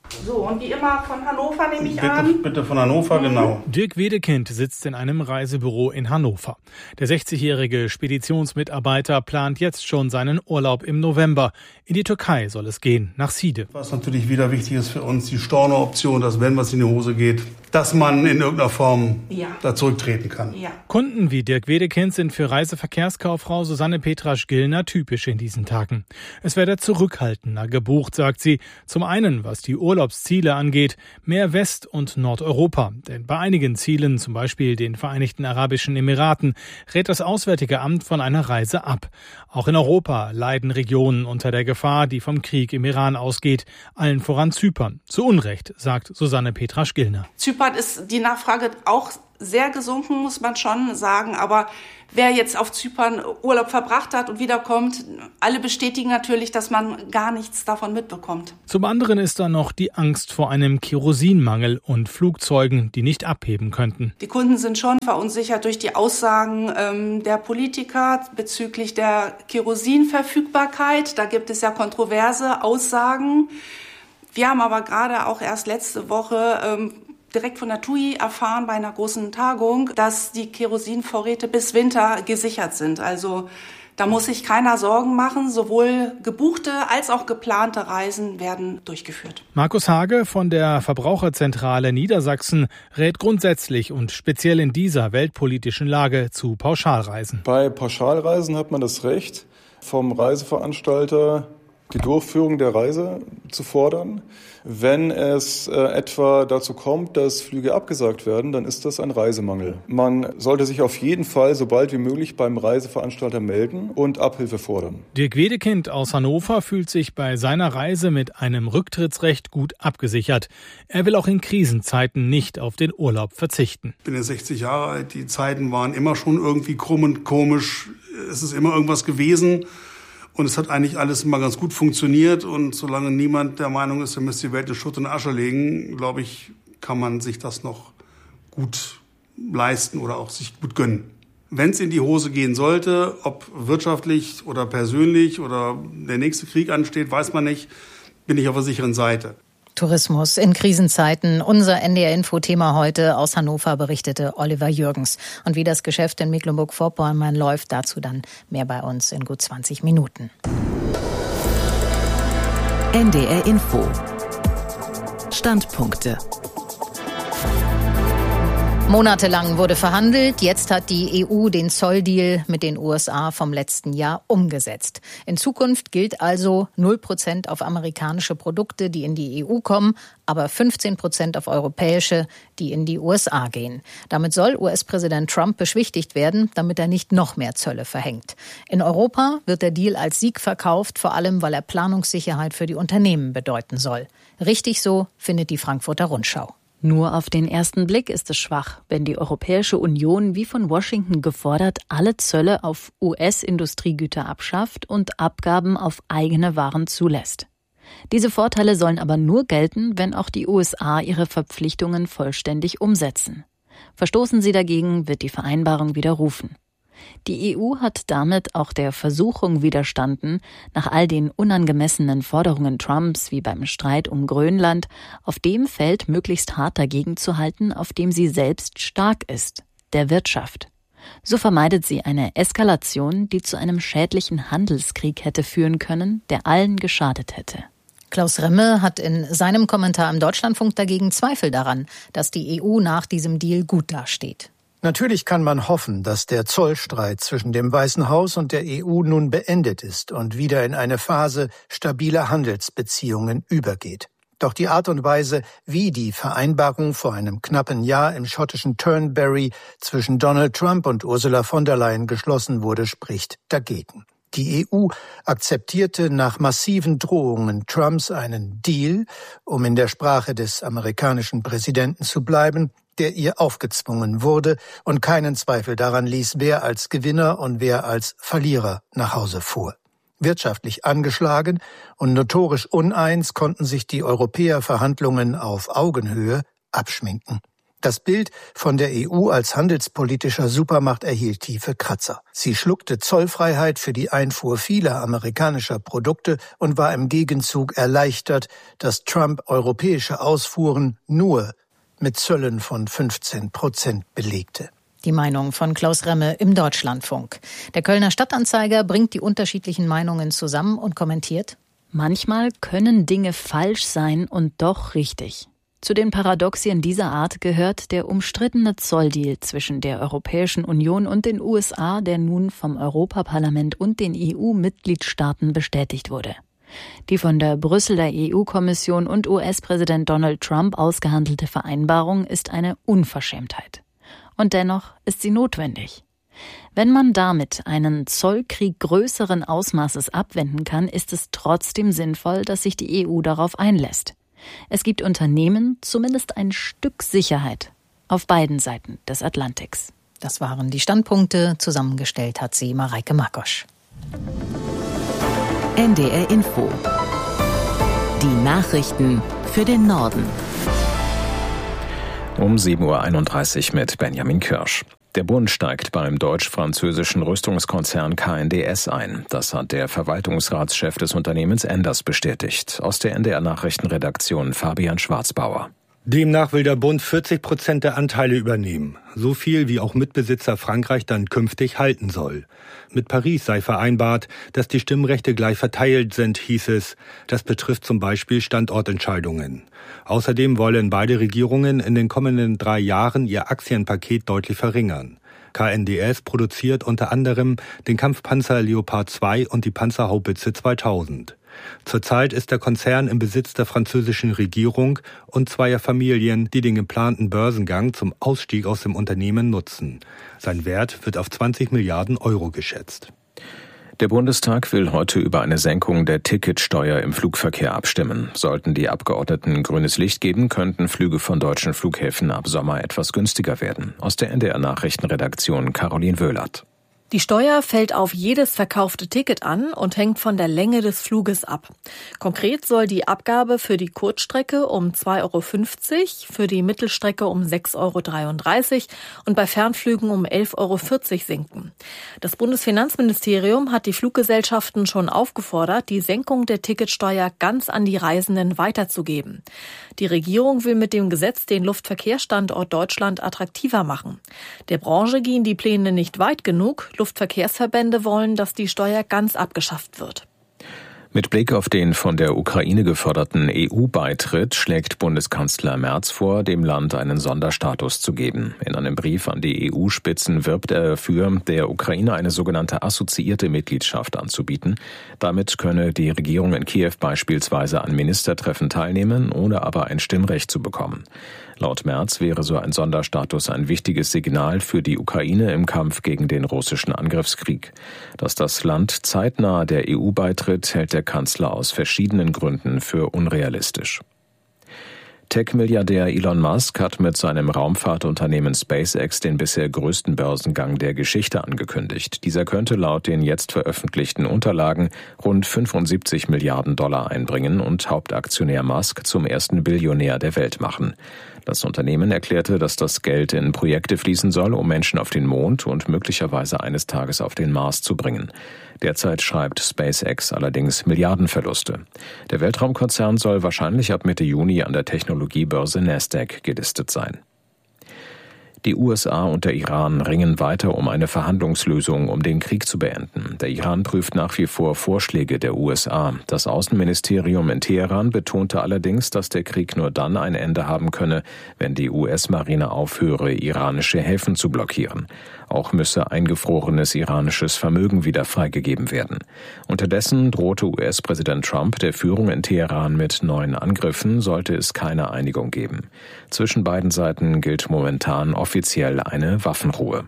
So, und wie immer von Hannover nehme ich an. Bitte von Hannover, genau. Dirk Wedekind sitzt in einem Reisebüro in Hannover. Der 60-jährige Speditionsmitarbeiter plant jetzt schon seinen Urlaub im November. In die Türkei soll es gehen, nach Side. Was natürlich wieder wichtig ist für uns, die Storno-Option, dass wenn was in die Hose geht, dass man in irgendeiner Form da zurücktreten kann. Ja. Kunden wie Dirk Wedekind sind für Reiseverkehrskauffrau Susanne Petrasch-Gillner typisch in diesen Tagen. Es werde zurückhaltender gebucht, sagt sie. Zum einen, was die Urlaubsziele angeht, mehr West- und Nordeuropa. Denn bei einigen Zielen, zum Beispiel den Vereinigten Arabischen Emiraten, rät das Auswärtige Amt von einer Reise ab. Auch in Europa leiden Regionen unter der Gefahr, die vom Krieg im Iran ausgeht. Allen voran Zypern. Zu Unrecht, sagt Susanne Petrasch-Gillner. Zypern ist die Nachfrage auch sehr gesunken, muss man schon sagen. Aber wer jetzt auf Zypern Urlaub verbracht hat und wiederkommt, alle bestätigen natürlich, dass man gar nichts davon mitbekommt. Zum anderen ist da noch die Angst vor einem Kerosinmangel und Flugzeugen, die nicht abheben könnten. Die Kunden sind schon verunsichert durch die Aussagen der Politiker bezüglich der Kerosinverfügbarkeit. Da gibt es ja kontroverse Aussagen. Wir haben aber gerade auch erst letzte Woche direkt von der TUI erfahren bei einer großen Tagung, dass die Kerosinvorräte bis Winter gesichert sind. Also da muss sich keiner Sorgen machen. Sowohl gebuchte als auch geplante Reisen werden durchgeführt. Markus Hage von der Verbraucherzentrale Niedersachsen rät grundsätzlich und speziell in dieser weltpolitischen Lage zu Pauschalreisen. Bei Pauschalreisen hat man das Recht, vom Reiseveranstalter die Durchführung der Reise zu fordern. Wenn es etwa dazu kommt, dass Flüge abgesagt werden, dann ist das ein Reisemangel. Man sollte sich auf jeden Fall so bald wie möglich beim Reiseveranstalter melden und Abhilfe fordern. Dirk Wedekind aus Hannover fühlt sich bei seiner Reise mit einem Rücktrittsrecht gut abgesichert. Er will auch in Krisenzeiten nicht auf den Urlaub verzichten. Ich bin ja 60 Jahre alt, die Zeiten waren immer schon irgendwie krumm und komisch. Es ist immer irgendwas gewesen. Und es hat eigentlich alles immer ganz gut funktioniert. Und solange niemand der Meinung ist, er müsste die Welt in Schutt und Asche legen, glaube ich, kann man sich das noch gut leisten oder auch sich gut gönnen. Wenn es in die Hose gehen sollte, ob wirtschaftlich oder persönlich oder der nächste Krieg ansteht, weiß man nicht, bin ich auf der sicheren Seite. Tourismus in Krisenzeiten. Unser NDR-Info-Thema heute aus Hannover, berichtete Oliver Jürgens. Und wie das Geschäft in Mecklenburg-Vorpommern läuft, dazu dann mehr bei uns in gut 20 Minuten. NDR-Info. Standpunkte. Monatelang wurde verhandelt. Jetzt hat die EU den Zolldeal mit den USA vom letzten Jahr umgesetzt. In Zukunft gilt also 0% auf amerikanische Produkte, die in die EU kommen, aber 15% auf europäische, die in die USA gehen. Damit soll US-Präsident Trump beschwichtigt werden, damit er nicht noch mehr Zölle verhängt. In Europa wird der Deal als Sieg verkauft, vor allem weil er Planungssicherheit für die Unternehmen bedeuten soll. Richtig so, findet die Frankfurter Rundschau. Nur auf den ersten Blick ist es schwach, wenn die Europäische Union wie von Washington gefordert alle Zölle auf US-Industriegüter abschafft und Abgaben auf eigene Waren zulässt. Diese Vorteile sollen aber nur gelten, wenn auch die USA ihre Verpflichtungen vollständig umsetzen. Verstoßen sie dagegen, wird die Vereinbarung widerrufen. Die EU hat damit auch der Versuchung widerstanden, nach all den unangemessenen Forderungen Trumps wie beim Streit um Grönland, auf dem Feld möglichst hart dagegen zu halten, auf dem sie selbst stark ist, der Wirtschaft. So vermeidet sie eine Eskalation, die zu einem schädlichen Handelskrieg hätte führen können, der allen geschadet hätte. Klaus Remme hat in seinem Kommentar im Deutschlandfunk dagegen Zweifel daran, dass die EU nach diesem Deal gut dasteht. Natürlich kann man hoffen, dass der Zollstreit zwischen dem Weißen Haus und der EU nun beendet ist und wieder in eine Phase stabiler Handelsbeziehungen übergeht. Doch die Art und Weise, wie die Vereinbarung vor einem knappen Jahr im schottischen Turnberry zwischen Donald Trump und Ursula von der Leyen geschlossen wurde, spricht dagegen. Die EU akzeptierte nach massiven Drohungen Trumps einen Deal, um in der Sprache des amerikanischen Präsidenten zu bleiben, der ihr aufgezwungen wurde und keinen Zweifel daran ließ, wer als Gewinner und wer als Verlierer nach Hause fuhr. Wirtschaftlich angeschlagen und notorisch uneins konnten sich die Europäer Verhandlungen auf Augenhöhe abschminken. Das Bild von der EU als handelspolitischer Supermacht erhielt tiefe Kratzer. Sie schluckte Zollfreiheit für die Einfuhr vieler amerikanischer Produkte und war im Gegenzug erleichtert, dass Trump europäische Ausfuhren nur mit Zöllen von 15% belegte. Die Meinung von Klaus Remme im Deutschlandfunk. Der Kölner Stadtanzeiger bringt die unterschiedlichen Meinungen zusammen und kommentiert: Manchmal können Dinge falsch sein und doch richtig. Zu den Paradoxien dieser Art gehört der umstrittene Zolldeal zwischen der Europäischen Union und den USA, der nun vom Europaparlament und den EU-Mitgliedstaaten bestätigt wurde. Die von der Brüsseler EU-Kommission und US-Präsident Donald Trump ausgehandelte Vereinbarung ist eine Unverschämtheit. Und dennoch ist sie notwendig. Wenn man damit einen Zollkrieg größeren Ausmaßes abwenden kann, ist es trotzdem sinnvoll, dass sich die EU darauf einlässt. Es gibt Unternehmen zumindest ein Stück Sicherheit auf beiden Seiten des Atlantiks. Das waren die Standpunkte. Zusammengestellt hat sie Mareike Makosch. NDR Info. Die Nachrichten für den Norden. Um 7.31 Uhr mit Benjamin Kirsch. Der Bund steigt beim deutsch-französischen Rüstungskonzern KNDS ein. Das hat der Verwaltungsratschef des Unternehmens Enders bestätigt. Aus der NDR-Nachrichtenredaktion Fabian Schwarzbauer. Demnach will der Bund 40% der Anteile übernehmen. So viel, wie auch Mitbesitzer Frankreich dann künftig halten soll. Mit Paris sei vereinbart, dass die Stimmrechte gleich verteilt sind, hieß es. Das betrifft zum Beispiel Standortentscheidungen. Außerdem wollen beide Regierungen in den kommenden 3 Jahren ihr Aktienpaket deutlich verringern. KNDS produziert unter anderem den Kampfpanzer Leopard 2 und die Panzerhaubitze 2000. Zurzeit ist der Konzern im Besitz der französischen Regierung und zweier Familien, die den geplanten Börsengang zum Ausstieg aus dem Unternehmen nutzen. Sein Wert wird auf 20 Milliarden Euro geschätzt. Der Bundestag will heute über eine Senkung der Ticketsteuer im Flugverkehr abstimmen. Sollten die Abgeordneten grünes Licht geben, könnten Flüge von deutschen Flughäfen ab Sommer etwas günstiger werden. Aus der NDR-Nachrichtenredaktion Caroline Wöhlert. Die Steuer fällt auf jedes verkaufte Ticket an und hängt von der Länge des Fluges ab. Konkret soll die Abgabe für die Kurzstrecke um 2,50 €, für die Mittelstrecke um 6,33 € und bei Fernflügen um 11,40 € sinken. Das Bundesfinanzministerium hat die Fluggesellschaften schon aufgefordert, die Senkung der Ticketsteuer ganz an die Reisenden weiterzugeben. Die Regierung will mit dem Gesetz den Luftverkehrsstandort Deutschland attraktiver machen. Der Branche gehen die Pläne nicht weit genug. Luftverkehrsverbände wollen, dass die Steuer ganz abgeschafft wird. Mit Blick auf den von der Ukraine geförderten EU-Beitritt schlägt Bundeskanzler Merz vor, dem Land einen Sonderstatus zu geben. In einem Brief an die EU-Spitzen wirbt er dafür, der Ukraine eine sogenannte assoziierte Mitgliedschaft anzubieten. Damit könne die Regierung in Kiew beispielsweise an Ministertreffen teilnehmen, ohne aber ein Stimmrecht zu bekommen. Laut Merz wäre so ein Sonderstatus ein wichtiges Signal für die Ukraine im Kampf gegen den russischen Angriffskrieg. Dass das Land zeitnah der EU beitritt, hält der Kanzler aus verschiedenen Gründen für unrealistisch. Tech-Milliardär Elon Musk hat mit seinem Raumfahrtunternehmen SpaceX den bisher größten Börsengang der Geschichte angekündigt. Dieser könnte laut den jetzt veröffentlichten Unterlagen rund 75 Milliarden $ einbringen und Hauptaktionär Musk zum ersten Billionär der Welt machen. Das Unternehmen erklärte, dass das Geld in Projekte fließen soll, um Menschen auf den Mond und möglicherweise eines Tages auf den Mars zu bringen. Derzeit schreibt SpaceX allerdings Milliardenverluste. Der Weltraumkonzern soll wahrscheinlich ab Mitte Juni an der Technologiebörse Nasdaq gelistet sein. Die USA und der Iran ringen weiter um eine Verhandlungslösung, um den Krieg zu beenden. Der Iran prüft nach wie vor Vorschläge der USA. Das Außenministerium in Teheran betonte allerdings, dass der Krieg nur dann ein Ende haben könne, wenn die US-Marine aufhöre, iranische Häfen zu blockieren. Auch müsse eingefrorenes iranisches Vermögen wieder freigegeben werden. Unterdessen drohte US-Präsident Trump der Führung in Teheran mit neuen Angriffen, sollte es keine Einigung geben. Zwischen beiden Seiten gilt momentan offiziell eine Waffenruhe.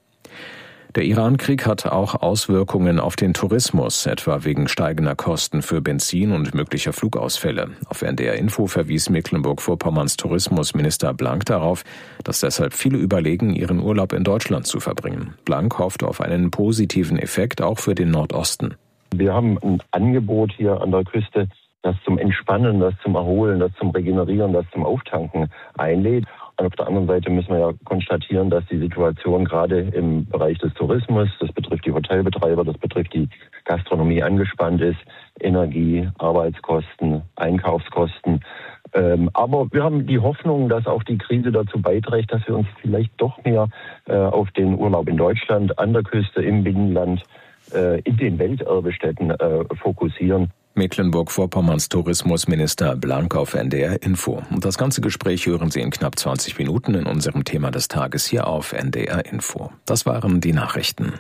Der Iran-Krieg hat auch Auswirkungen auf den Tourismus, etwa wegen steigender Kosten für Benzin und möglicher Flugausfälle. Auf NDR Info verwies Mecklenburg-Vorpommerns Tourismusminister Blank darauf, dass deshalb viele überlegen, ihren Urlaub in Deutschland zu verbringen. Blank hofft auf einen positiven Effekt auch für den Nordosten. Wir haben ein Angebot hier an der Küste, das zum Entspannen, das zum Erholen, das zum Regenerieren, das zum Auftanken einlädt. Auf der anderen Seite müssen wir ja konstatieren, dass die Situation gerade im Bereich des Tourismus, das betrifft die Hotelbetreiber, das betrifft die Gastronomie, angespannt ist. Energie, Arbeitskosten, Einkaufskosten. Aber wir haben die Hoffnung, dass auch die Krise dazu beiträgt, dass wir uns vielleicht doch mehr auf den Urlaub in Deutschland, an der Küste, im Binnenland, in den Welterbestätten fokussieren. Mecklenburg-Vorpommerns Tourismusminister Blank auf NDR Info. Und das ganze Gespräch hören Sie in knapp 20 Minuten in unserem Thema des Tages hier auf NDR Info. Das waren die Nachrichten.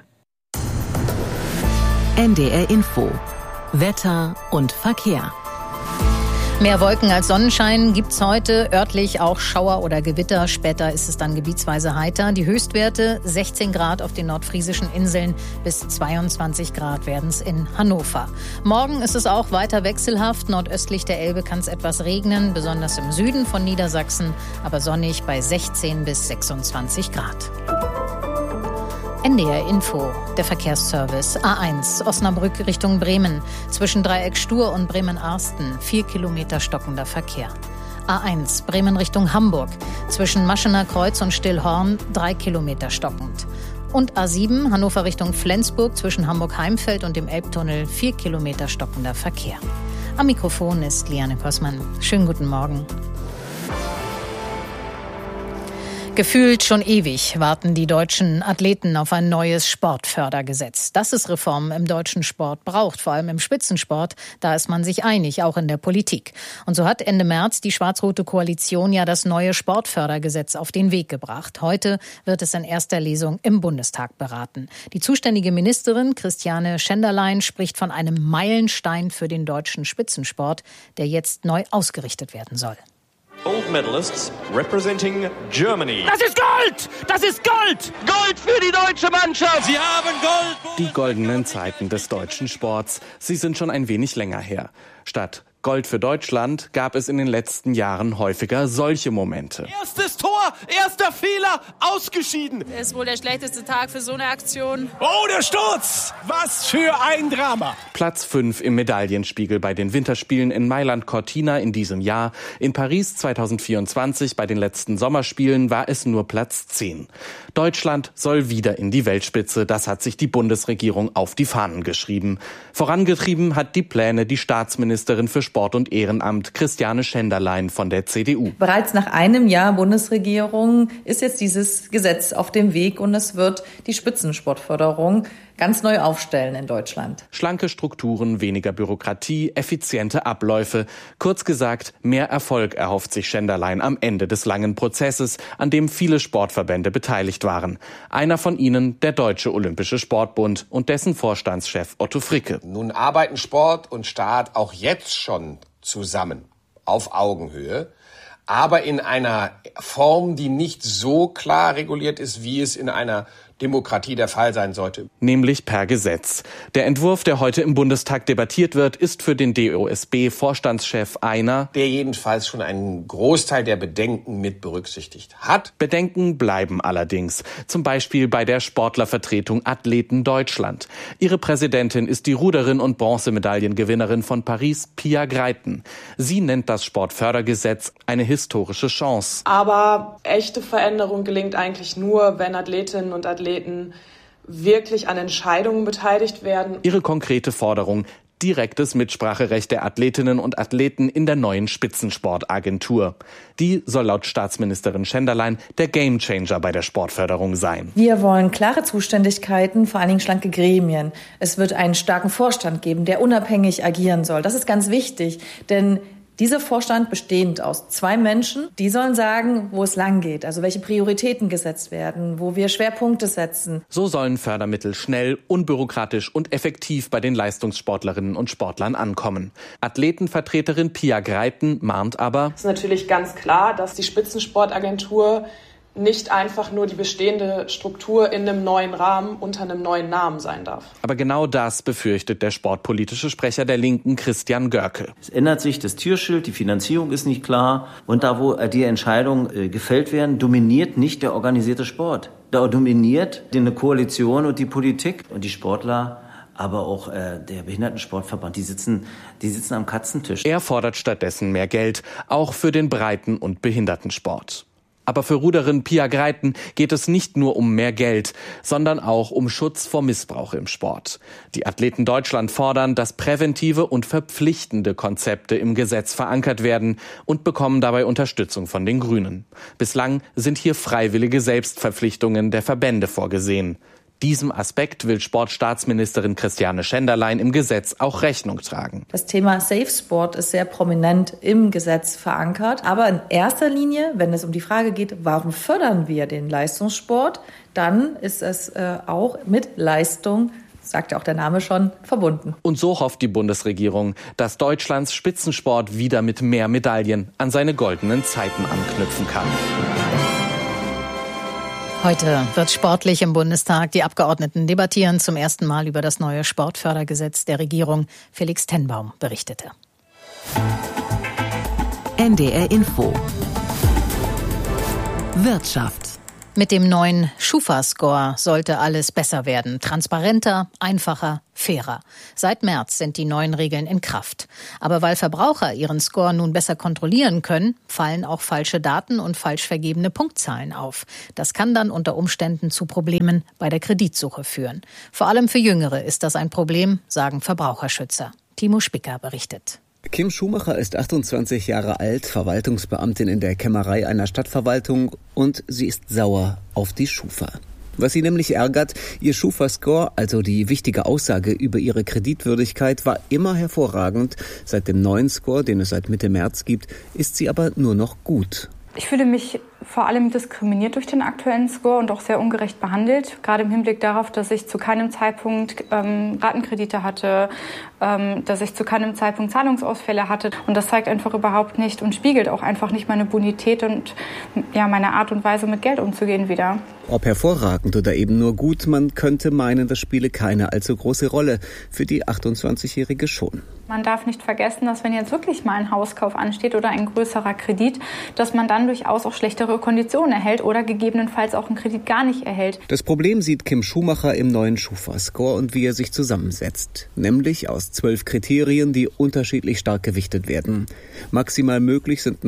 NDR Info. Wetter und Verkehr. Mehr Wolken als Sonnenschein gibt's heute, örtlich auch Schauer oder Gewitter. Später ist es dann gebietsweise heiter. Die Höchstwerte 16 Grad auf den nordfriesischen Inseln, bis 22 Grad werden's in Hannover. Morgen ist es auch weiter wechselhaft. Nordöstlich der Elbe kann es etwas regnen, besonders im Süden von Niedersachsen, aber sonnig bei 16 bis 26 Grad. NDR Info, der Verkehrsservice. A1, Osnabrück Richtung Bremen. Zwischen Dreieck Stur und Bremen-Arsten 4 Kilometer stockender Verkehr. A1, Bremen Richtung Hamburg. Zwischen Maschener Kreuz und Stillhorn 3 Kilometer stockend. Und A7, Hannover Richtung Flensburg. Zwischen Hamburg-Heimfeld und dem Elbtunnel 4 Kilometer stockender Verkehr. Am Mikrofon ist Liane Kossmann. Schönen guten Morgen. Gefühlt schon ewig warten die deutschen Athleten auf ein neues Sportfördergesetz. Dass es Reformen im deutschen Sport braucht, vor allem im Spitzensport, da ist man sich einig, auch in der Politik. Und so hat Ende März die schwarz-rote Koalition ja das neue Sportfördergesetz auf den Weg gebracht. Heute wird es in erster Lesung im Bundestag beraten. Die zuständige Ministerin Christiane Schenderlein spricht von einem Meilenstein für den deutschen Spitzensport, der jetzt neu ausgerichtet werden soll. Gold medalists representing Germany. Das ist Gold! Das ist Gold! Gold für die deutsche Mannschaft! Sie haben Gold! Die goldenen Zeiten des deutschen Sports. Sie sind schon ein wenig länger her. Statt Gold für Deutschland gab es in den letzten Jahren häufiger solche Momente. Erstes Tor, erster Fehler, ausgeschieden. Ist wohl der schlechteste Tag für so eine Aktion. Oh, der Sturz! Was für ein Drama! Platz 5 im Medaillenspiegel bei den Winterspielen in Mailand-Cortina in diesem Jahr. In Paris 2024 bei den letzten Sommerspielen war es nur Platz 10. Deutschland soll wieder in die Weltspitze. Das hat sich die Bundesregierung auf die Fahnen geschrieben. Vorangetrieben hat die Pläne die Staatsministerin für Sport und Ehrenamt Christiane Schenderlein von der CDU. Bereits nach einem Jahr Bundesregierung ist jetzt dieses Gesetz auf dem Weg und es wird die Spitzensportförderung ganz neu aufstellen in Deutschland. Schlanke Strukturen, weniger Bürokratie, effiziente Abläufe. Kurz gesagt, mehr Erfolg erhofft sich Schenderlein am Ende des langen Prozesses, an dem viele Sportverbände beteiligt waren. Einer von ihnen, der Deutsche Olympische Sportbund und dessen Vorstandschef Otto Fricke. Nun arbeiten Sport und Staat auch jetzt schon zusammen, auf Augenhöhe, aber in einer Form, die nicht so klar reguliert ist, wie es in einer Demokratie der Fall sein sollte. Nämlich per Gesetz. Der Entwurf, der heute im Bundestag debattiert wird, ist für den DOSB-Vorstandschef einer, der jedenfalls schon einen Großteil der Bedenken mit berücksichtigt hat. Bedenken bleiben allerdings. Zum Beispiel bei der Sportlervertretung Athleten Deutschland. Ihre Präsidentin ist die Ruderin und Bronzemedaillengewinnerin von Paris, Pia Greiten. Sie nennt das Sportfördergesetz eine historische Chance. Aber echte Veränderung gelingt eigentlich nur, wenn Athletinnen und Athleten wirklich an Entscheidungen beteiligt werden. Ihre konkrete Forderung: direktes Mitspracherecht der Athletinnen und Athleten in der neuen Spitzensportagentur. Die soll laut Staatsministerin Schenderlein der Gamechanger bei der Sportförderung sein. Wir wollen klare Zuständigkeiten, vor allen Dingen schlanke Gremien. Es wird einen starken Vorstand geben, der unabhängig agieren soll. Das ist ganz wichtig, denn dieser Vorstand bestehend aus 2 Menschen, die sollen sagen, wo es lang geht, also welche Prioritäten gesetzt werden, wo wir Schwerpunkte setzen. So sollen Fördermittel schnell, unbürokratisch und effektiv bei den Leistungssportlerinnen und Sportlern ankommen. Athletenvertreterin Pia Greiten mahnt aber: Es ist natürlich ganz klar, dass die Spitzensportagentur nicht einfach nur die bestehende Struktur in einem neuen Rahmen unter einem neuen Namen sein darf. Aber genau das befürchtet der sportpolitische Sprecher der Linken, Christian Görke. Es ändert sich das Türschild, die Finanzierung ist nicht klar und da, wo die Entscheidungen gefällt werden, dominiert nicht der organisierte Sport. Da dominiert eine Koalition und die Politik und die Sportler. Aber auch der Behindertensportverband, die sitzen am Katzentisch. Er fordert stattdessen mehr Geld, auch für den Breiten- und Behindertensport. Aber für Ruderin Pia Greiten geht es nicht nur um mehr Geld, sondern auch um Schutz vor Missbrauch im Sport. Die Athleten Deutschland fordern, dass präventive und verpflichtende Konzepte im Gesetz verankert werden und bekommen dabei Unterstützung von den Grünen. Bislang sind hier freiwillige Selbstverpflichtungen der Verbände vorgesehen. Diesem Aspekt will Sportstaatsministerin Christiane Schenderlein im Gesetz auch Rechnung tragen. Das Thema Safe Sport ist sehr prominent im Gesetz verankert. Aber in erster Linie, wenn es um die Frage geht, warum fördern wir den Leistungssport, dann ist es auch mit Leistung, sagt ja auch der Name schon, verbunden. Und so hofft die Bundesregierung, dass Deutschlands Spitzensport wieder mit mehr Medaillen an seine goldenen Zeiten anknüpfen kann. Heute wird sportlich im Bundestag. Die Abgeordneten debattieren zum ersten Mal über das neue Sportfördergesetz der Regierung. Felix Tenbaum berichtete. NDR Info. Wirtschaft. Mit dem neuen Schufa-Score sollte alles besser werden. Transparenter, einfacher, fairer. Seit März sind die neuen Regeln in Kraft. Aber weil Verbraucher ihren Score nun besser kontrollieren können, fallen auch falsche Daten und falsch vergebene Punktzahlen auf. Das kann dann unter Umständen zu Problemen bei der Kreditsuche führen. Vor allem für Jüngere ist das ein Problem, sagen Verbraucherschützer. Timo Spicker berichtet. Kim Schumacher ist 28 Jahre alt, Verwaltungsbeamtin in der Kämmerei einer Stadtverwaltung und sie ist sauer auf die Schufa. Was sie nämlich ärgert, ihr Schufa-Score, also die wichtige Aussage über ihre Kreditwürdigkeit, war immer hervorragend. Seit dem neuen Score, den es seit Mitte März gibt, ist sie aber nur noch gut. Ich fühle mich vor allem diskriminiert durch den aktuellen Score und auch sehr ungerecht behandelt. Gerade im Hinblick darauf, dass ich zu keinem Zeitpunkt Ratenkredite hatte, dass ich zu keinem Zeitpunkt Zahlungsausfälle hatte. Und das zeigt einfach überhaupt nicht und spiegelt auch einfach nicht meine Bonität und meine Art und Weise, mit Geld umzugehen wieder. Ob hervorragend oder eben nur gut, man könnte meinen, das spiele keine allzu große Rolle. Für die 28-Jährige schon. Man darf nicht vergessen, dass wenn jetzt wirklich mal ein Hauskauf ansteht oder ein größerer Kredit, dass man dann durchaus auch schlechtere Konditionen erhält oder gegebenenfalls auch einen Kredit gar nicht erhält. Das Problem sieht Kim Schumacher im neuen Schufa-Score und wie er sich zusammensetzt. Nämlich aus 12 Kriterien, die unterschiedlich stark gewichtet werden. Maximal möglich sind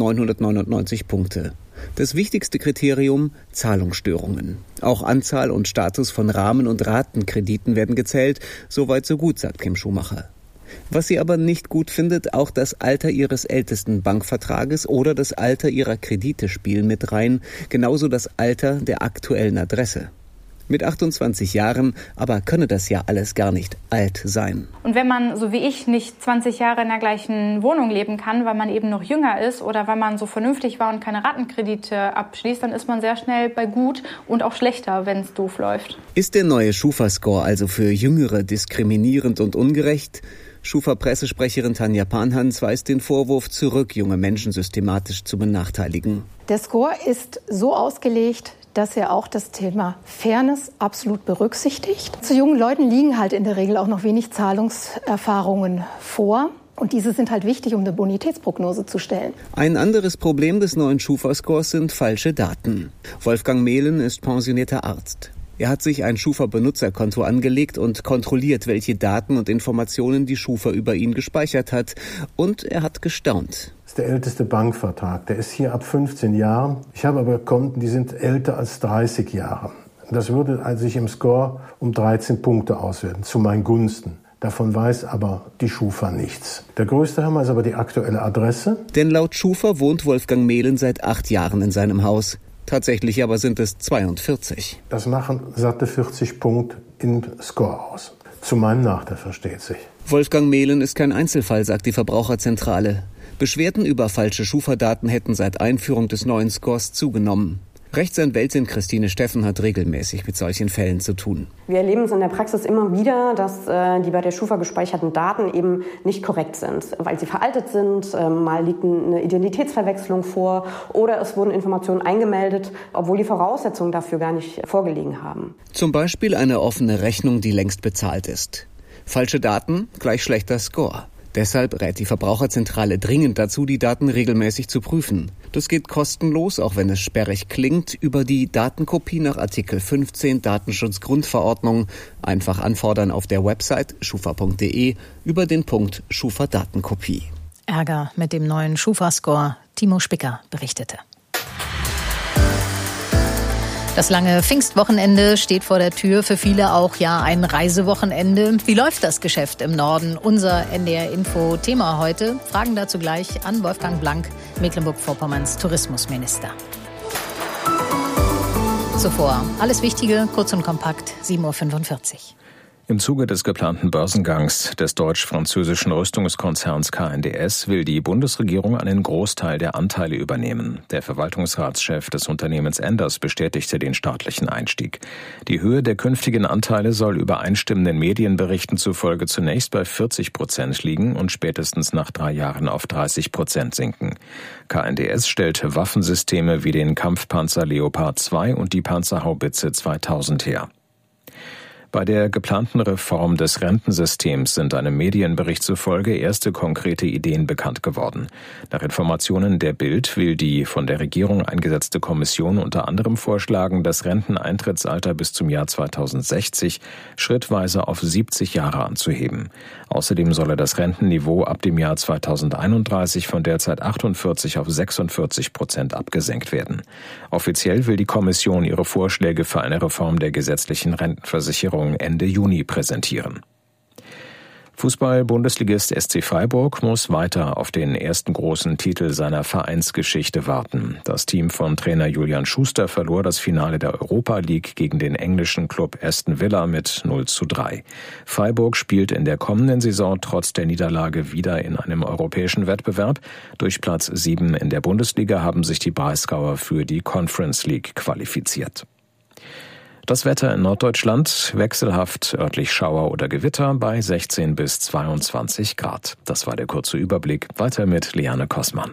999 Punkte. Das wichtigste Kriterium: Zahlungsstörungen. Auch Anzahl und Status von Rahmen- und Ratenkrediten werden gezählt. Soweit so gut, sagt Kim Schumacher. Was sie aber nicht gut findet, auch das Alter ihres ältesten Bankvertrages oder das Alter ihrer Kredite spielen mit rein, genauso das Alter der aktuellen Adresse. Mit 28 Jahren aber könne das ja alles gar nicht alt sein. Und wenn man, so wie ich, nicht 20 Jahre in der gleichen Wohnung leben kann, weil man eben noch jünger ist oder weil man so vernünftig war und keine Ratenkredite abschließt, dann ist man sehr schnell bei gut und auch schlechter, wenn es doof läuft. Ist der neue Schufa-Score also für Jüngere diskriminierend und ungerecht? Schufa-Pressesprecherin Tanja Panhans weist den Vorwurf zurück, junge Menschen systematisch zu benachteiligen. Der Score ist so ausgelegt, dass er auch das Thema Fairness absolut berücksichtigt. Zu jungen Leuten liegen halt in der Regel auch noch wenig Zahlungserfahrungen vor. Und diese sind halt wichtig, um eine Bonitätsprognose zu stellen. Ein anderes Problem des neuen Schufa-Scores sind falsche Daten. Wolfgang Mehlen ist pensionierter Arzt. Er hat sich ein Schufa-Benutzerkonto angelegt und kontrolliert, welche Daten und Informationen die Schufa über ihn gespeichert hat. Und er hat gestaunt. Das ist der älteste Bankvertrag. Der ist hier ab 15 Jahren. Ich habe aber Konten, die sind älter als 30 Jahre. Das würde sich im Score um 13 Punkte auswerten, zu meinen Gunsten. Davon weiß aber die Schufa nichts. Der größte Hammer ist aber die aktuelle Adresse. Denn laut Schufa wohnt Wolfgang Mehlen seit 8 Jahren in seinem Haus. Tatsächlich aber sind es 42. Das machen satte 40 Punkte im Score aus. Zu meinem Nachteil, versteht sich. Wolfgang Mehlen ist kein Einzelfall, sagt die Verbraucherzentrale. Beschwerden über falsche Schufa-Daten hätten seit Einführung des neuen Scores zugenommen. Rechtsanwältin Christine Steffen hat regelmäßig mit solchen Fällen zu tun. Wir erleben es in der Praxis immer wieder, dass die bei der Schufa gespeicherten Daten eben nicht korrekt sind, weil sie veraltet sind, mal liegt eine Identitätsverwechslung vor oder es wurden Informationen eingemeldet, obwohl die Voraussetzungen dafür gar nicht vorgelegen haben. Zum Beispiel eine offene Rechnung, die längst bezahlt ist. Falsche Daten gleich schlechter Score. Deshalb rät die Verbraucherzentrale dringend dazu, die Daten regelmäßig zu prüfen. Das geht kostenlos, auch wenn es sperrig klingt, über die Datenkopie nach Artikel 15 Datenschutzgrundverordnung. Einfach anfordern auf der Website schufa.de über den Punkt Schufa-Datenkopie. Ärger mit dem neuen Schufa-Score. Timo Spicker berichtete. Das lange Pfingstwochenende steht vor der Tür, für viele auch ja ein Reisewochenende. Wie läuft das Geschäft im Norden? Unser NDR-Info-Thema heute. Fragen dazu gleich an Wolfgang Blank, Mecklenburg-Vorpommerns Tourismusminister. Zuvor alles Wichtige, kurz und kompakt, 7.45 Uhr. Im Zuge des geplanten Börsengangs des deutsch-französischen Rüstungskonzerns KNDS will die Bundesregierung einen Großteil der Anteile übernehmen. Der Verwaltungsratschef des Unternehmens Enders bestätigte den staatlichen Einstieg. Die Höhe der künftigen Anteile soll übereinstimmenden Medienberichten zufolge zunächst bei 40% liegen und spätestens nach 3 Jahren auf 30% sinken. KNDS stellt Waffensysteme wie den Kampfpanzer Leopard 2 und die Panzerhaubitze 2000 her. Bei der geplanten Reform des Rentensystems sind einem Medienbericht zufolge erste konkrete Ideen bekannt geworden. Nach Informationen der Bild will die von der Regierung eingesetzte Kommission unter anderem vorschlagen, das Renteneintrittsalter bis zum Jahr 2060 schrittweise auf 70 Jahre anzuheben. Außerdem solle das Rentenniveau ab dem Jahr 2031 von derzeit 48 auf 46% abgesenkt werden. Offiziell will die Kommission ihre Vorschläge für eine Reform der gesetzlichen Rentenversicherung Ende Juni präsentieren. Fußball-Bundesligist SC Freiburg muss weiter auf den ersten großen Titel seiner Vereinsgeschichte warten. Das Team von Trainer Julian Schuster verlor das Finale der Europa League gegen den englischen Club Aston Villa mit 0:3. Freiburg spielt in der kommenden Saison trotz der Niederlage wieder in einem europäischen Wettbewerb. Durch Platz 7 in der Bundesliga haben sich die Breisgauer für die Conference League qualifiziert. Das Wetter in Norddeutschland, wechselhaft, örtlich Schauer oder Gewitter bei 16 bis 22 Grad. Das war der kurze Überblick. Weiter mit Liane Kossmann.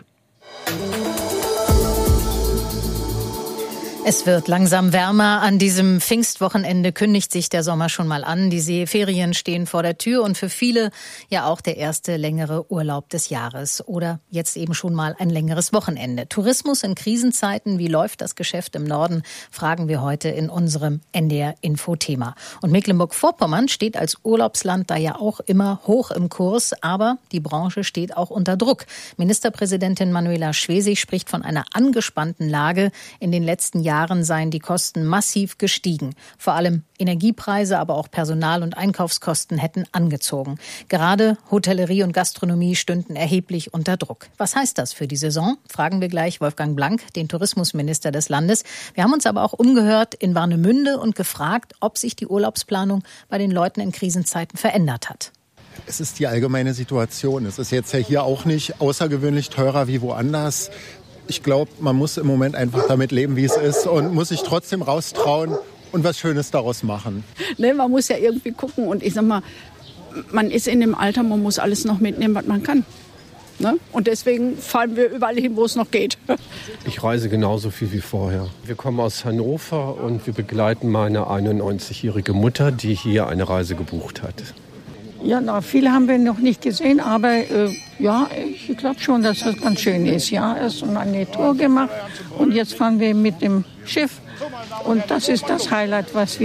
Es wird langsam wärmer. An diesem Pfingstwochenende kündigt sich der Sommer schon mal an. Die Seeferien stehen vor der Tür und für viele ja auch der erste längere Urlaub des Jahres oder jetzt eben schon mal ein längeres Wochenende. Tourismus in Krisenzeiten, wie läuft das Geschäft im Norden, fragen wir heute in unserem NDR-Info-Thema. Und Mecklenburg-Vorpommern steht als Urlaubsland da ja auch immer hoch im Kurs, aber die Branche steht auch unter Druck. Ministerpräsidentin Manuela Schwesig spricht von einer angespannten Lage. In den letzten Jahren seien die Kosten massiv gestiegen. Vor allem Energiepreise, aber auch Personal- und Einkaufskosten hätten angezogen. Gerade Hotellerie und Gastronomie stünden erheblich unter Druck. Was heißt das für die Saison? Fragen wir gleich Wolfgang Blank, den Tourismusminister des Landes. Wir haben uns aber auch umgehört in Warnemünde und gefragt, ob sich die Urlaubsplanung bei den Leuten in Krisenzeiten verändert hat. Es ist die allgemeine Situation. Es ist jetzt ja hier auch nicht außergewöhnlich teurer wie woanders. Ich glaube, man muss im Moment einfach damit leben, wie es ist und muss sich trotzdem raustrauen und was Schönes daraus machen. Ne, man muss ja irgendwie gucken und ich sag mal, man ist in dem Alter, man muss alles noch mitnehmen, was man kann. Ne? Und deswegen fahren wir überall hin, wo es noch geht. Ich reise genauso viel wie vorher. Wir kommen aus Hannover und wir begleiten meine 91-jährige Mutter, die hier eine Reise gebucht hat. Ja, viele haben wir noch nicht gesehen, aber ja, ich glaube schon, dass das ganz schön ist. Ja, erst eine Tour gemacht und jetzt fahren wir mit dem Schiff und das ist das Highlight, was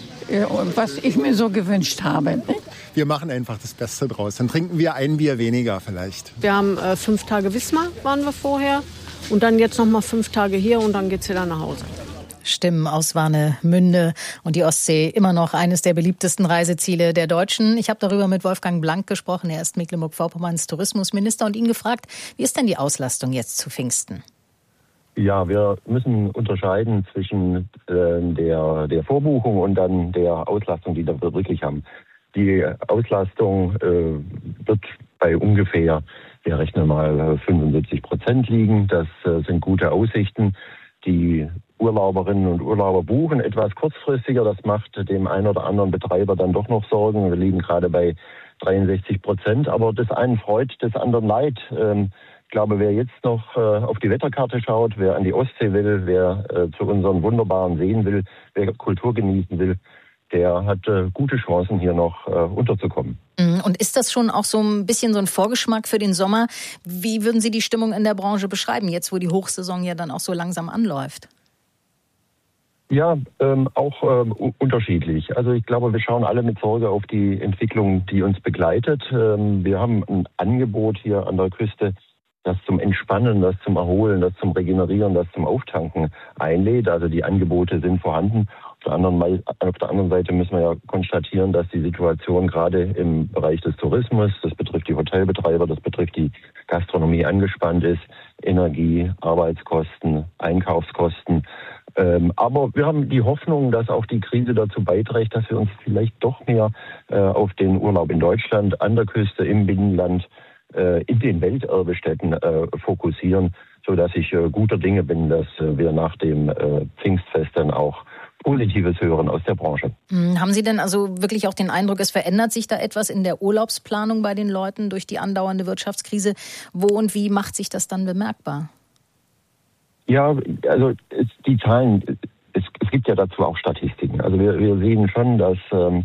ich mir so gewünscht habe. Wir machen einfach das Beste draus. Dann trinken wir ein Bier weniger vielleicht. Wir haben 5 Tage Wismar, waren wir vorher und dann jetzt noch mal 5 Tage hier und dann geht's wieder nach Hause. Stimmen aus Warnemünde und die Ostsee immer noch eines der beliebtesten Reiseziele der Deutschen. Ich habe darüber mit Wolfgang Blank gesprochen. Er ist Mecklenburg-Vorpommerns Tourismusminister und ihn gefragt, wie ist denn die Auslastung jetzt zu Pfingsten? Ja, wir müssen unterscheiden zwischen der Vorbuchung und dann der Auslastung, die wir wirklich haben. Die Auslastung wird bei ungefähr, wir rechnen mal 75% liegen. Das sind gute Aussichten. Die Urlauberinnen und Urlauber buchen etwas kurzfristiger. Das macht dem einen oder anderen Betreiber dann doch noch Sorgen. Wir liegen gerade bei 63%. Aber das einen freut, das anderen leid. Ich glaube, wer jetzt noch auf die Wetterkarte schaut, wer an die Ostsee will, wer zu unseren wunderbaren Seen will, wer Kultur genießen will, der hat gute Chancen, hier noch unterzukommen. Und ist das schon auch so ein bisschen so ein Vorgeschmack für den Sommer? Wie würden Sie die Stimmung in der Branche beschreiben, jetzt wo die Hochsaison ja dann auch so langsam anläuft? Ja, auch unterschiedlich. Also ich glaube, wir schauen alle mit Sorge auf die Entwicklung, die uns begleitet. Wir haben ein Angebot hier an der Küste, das zum Entspannen, das zum Erholen, das zum Regenerieren, das zum Auftanken einlädt. Also die Angebote sind vorhanden. Auf der anderen Seite müssen wir ja konstatieren, dass die Situation gerade im Bereich des Tourismus, das betrifft die Hotelbetreiber, das betrifft die Gastronomie, angespannt ist. Energie, Arbeitskosten, Einkaufskosten. Aber wir haben die Hoffnung, dass auch die Krise dazu beiträgt, dass wir uns vielleicht doch mehr auf den Urlaub in Deutschland, an der Küste, im Binnenland, in den Welterbestätten fokussieren, sodass ich guter Dinge bin, dass wir nach dem Pfingstfest dann auch Positives hören aus der Branche. Haben Sie denn also wirklich auch den Eindruck, es verändert sich da etwas in der Urlaubsplanung bei den Leuten durch die andauernde Wirtschaftskrise? Wo und wie macht sich das dann bemerkbar? Ja, also die Zahlen, es gibt ja dazu auch Statistiken. Also wir sehen schon, dass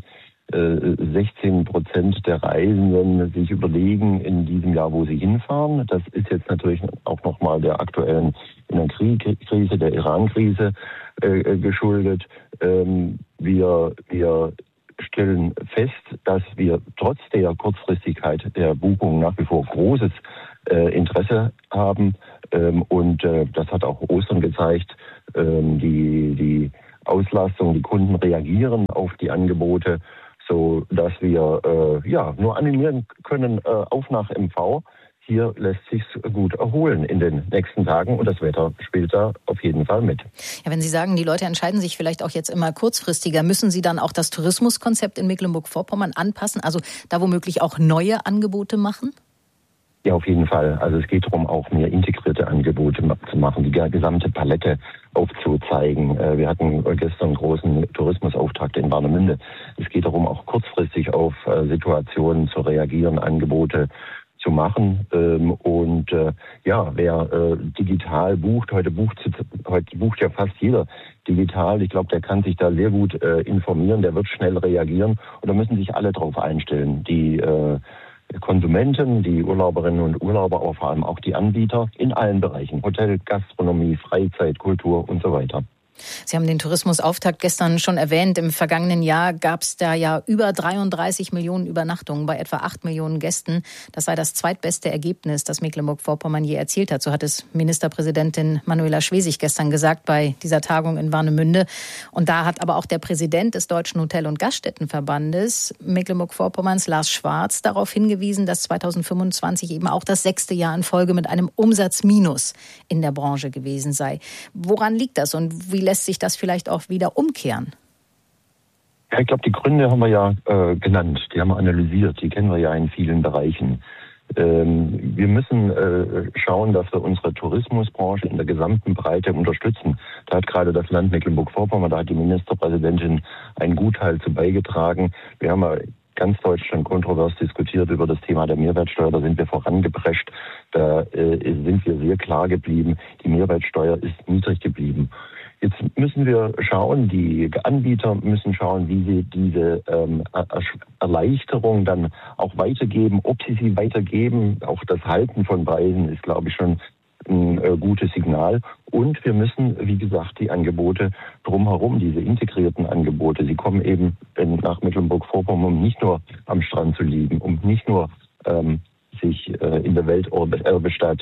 16% der Reisenden sich überlegen in diesem Jahr, wo sie hinfahren. Das ist jetzt natürlich auch nochmal der aktuellen Energiekrise, der Iran-Krise geschuldet. Wir stellen fest, dass wir trotz der Kurzfristigkeit der Buchung nach wie vor großes Interesse haben. Und das hat auch Ostern gezeigt. Die Auslastung, die Kunden reagieren auf die Angebote, so dass wir nur animieren können auf nach MV. Hier lässt sich's gut erholen in den nächsten Tagen und das Wetter spielt da auf jeden Fall mit. Ja, wenn Sie sagen, die Leute entscheiden sich vielleicht auch jetzt immer kurzfristiger, müssen Sie dann auch das Tourismuskonzept in Mecklenburg-Vorpommern anpassen, also da womöglich auch neue Angebote machen? Ja, auf jeden Fall. Also es geht darum, auch mehr integrierte Angebote zu machen, die gesamte Palette aufzuzeigen. Wir hatten gestern einen großen Tourismusauftakt in Warnemünde. Es geht darum, auch kurzfristig auf Situationen zu reagieren, Angebote zu machen. Wer digital bucht, heute bucht ja fast jeder digital. Ich glaube, der kann sich da sehr gut informieren, der wird schnell reagieren und da müssen sich alle drauf einstellen. Die Konsumenten, die Urlauberinnen und Urlauber, aber vor allem auch die Anbieter in allen Bereichen, Hotel, Gastronomie, Freizeit, Kultur und so weiter. Sie haben den Tourismusauftakt gestern schon erwähnt. Im vergangenen Jahr gab es da ja über 33 Millionen Übernachtungen bei etwa 8 Millionen Gästen. Das sei das zweitbeste Ergebnis, das Mecklenburg-Vorpommern je erzielt hat. So hat es Ministerpräsidentin Manuela Schwesig gestern gesagt bei dieser Tagung in Warnemünde. Und da hat aber auch der Präsident des Deutschen Hotel- und Gaststättenverbandes Mecklenburg-Vorpommerns, Lars Schwarz, darauf hingewiesen, dass 2025 eben auch das 6. Jahr in Folge mit einem Umsatzminus in der Branche gewesen sei. Woran liegt das und wie lässt sich das vielleicht auch wieder umkehren? Ja, ich glaube, die Gründe haben wir ja genannt, die haben wir analysiert, die kennen wir ja in vielen Bereichen. Wir müssen schauen, dass wir unsere Tourismusbranche in der gesamten Breite unterstützen. Da hat gerade das Land Mecklenburg-Vorpommern, da hat die Ministerpräsidentin einen Gutteil zu beigetragen. Wir haben ja ganz Deutschland kontrovers diskutiert über das Thema der Mehrwertsteuer. Da sind wir vorangeprescht. Da sind wir sehr klar geblieben. Die Mehrwertsteuer ist niedrig geblieben. Jetzt müssen wir schauen, die Anbieter müssen schauen, wie sie diese Erleichterung dann auch weitergeben, ob sie weitergeben. Auch das Halten von Preisen ist, glaube ich, schon ein gutes Signal. Und wir müssen, wie gesagt, die Angebote drumherum, diese integrierten Angebote, sie kommen eben nach Mecklenburg-Vorpommern, um nicht nur am Strand zu liegen, um nicht nur sich in der Welterbestätten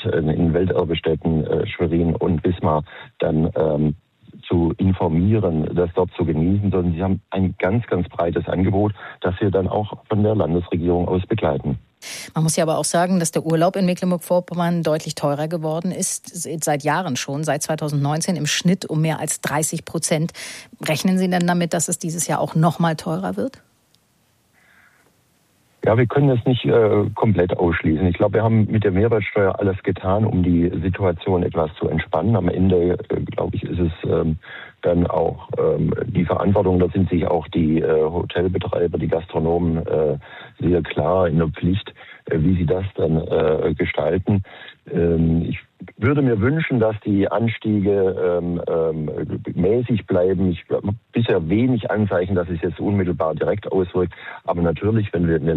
Schwerin und Wismar dann zu informieren, das dort zu genießen, sondern sie haben ein ganz, ganz breites Angebot, das wir dann auch von der Landesregierung aus begleiten. Man muss ja aber auch sagen, dass der Urlaub in Mecklenburg-Vorpommern deutlich teurer geworden ist, seit Jahren schon, seit 2019 im Schnitt um mehr als 30%. Rechnen Sie denn damit, dass es dieses Jahr auch noch mal teurer wird? Ja, wir können das nicht komplett ausschließen. Ich glaube, wir haben mit der Mehrwertsteuer alles getan, um die Situation etwas zu entspannen. Am Ende, glaube ich, ist es dann auch die Verantwortung, da sind sich auch die Hotelbetreiber, die Gastronomen sehr klar in der Pflicht, wie sie das dann gestalten. Ich würde mir wünschen, dass die Anstiege mäßig bleiben. Ich habe bisher wenig Anzeichen, dass es jetzt unmittelbar direkt auswirkt. Aber natürlich, wenn wir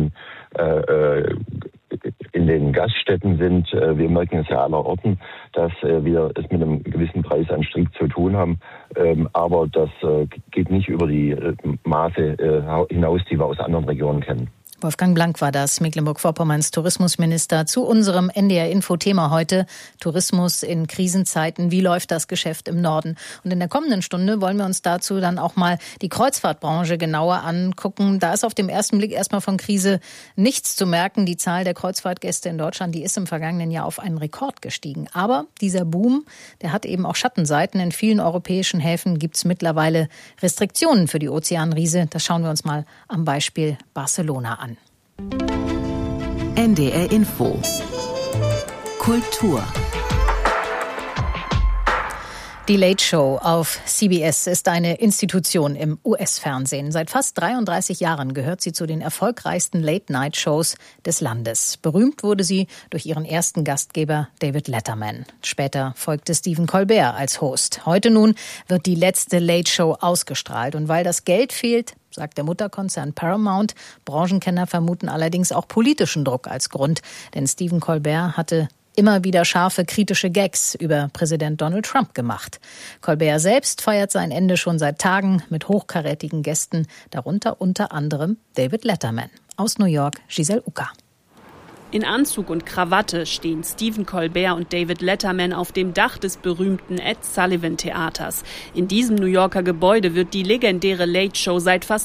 in den Gaststätten sind, wir merken es ja allerorten, dass wir es mit einem gewissen Preisanstieg zu tun haben. Aber das geht nicht über die Maße hinaus, die wir aus anderen Regionen kennen. Wolfgang Blank war das, Mecklenburg-Vorpommerns Tourismusminister, zu unserem NDR-Info-Thema heute. Tourismus in Krisenzeiten. Wie läuft das Geschäft im Norden? Und in der kommenden Stunde wollen wir uns dazu dann auch mal die Kreuzfahrtbranche genauer angucken. Da ist auf den ersten Blick erstmal von Krise nichts zu merken. Die Zahl der Kreuzfahrtgäste in Deutschland, die ist im vergangenen Jahr auf einen Rekord gestiegen. Aber dieser Boom, der hat eben auch Schattenseiten. In vielen europäischen Häfen gibt es mittlerweile Restriktionen für die Ozeanriese. Das schauen wir uns mal am Beispiel Barcelona an. NDR Info Kultur. Die Late Show auf CBS ist eine Institution im US-Fernsehen. Seit fast 33 Jahren gehört sie zu den erfolgreichsten Late-Night-Shows des Landes. Berühmt wurde sie durch ihren ersten Gastgeber David Letterman. Später folgte Stephen Colbert als Host. Heute nun wird die letzte Late Show ausgestrahlt. Und weil das Geld fehlt, sagt der Mutterkonzern Paramount. Branchenkenner vermuten allerdings auch politischen Druck als Grund. Denn Stephen Colbert hatte immer wieder scharfe kritische Gags über Präsident Donald Trump gemacht. Colbert selbst feiert sein Ende schon seit Tagen mit hochkarätigen Gästen, darunter unter anderem David Letterman. Aus New York, Giselle Ucker. In Anzug und Krawatte stehen Stephen Colbert und David Letterman auf dem Dach des berühmten Ed Sullivan Theaters. In diesem New Yorker Gebäude wird die legendäre Late Show seit fast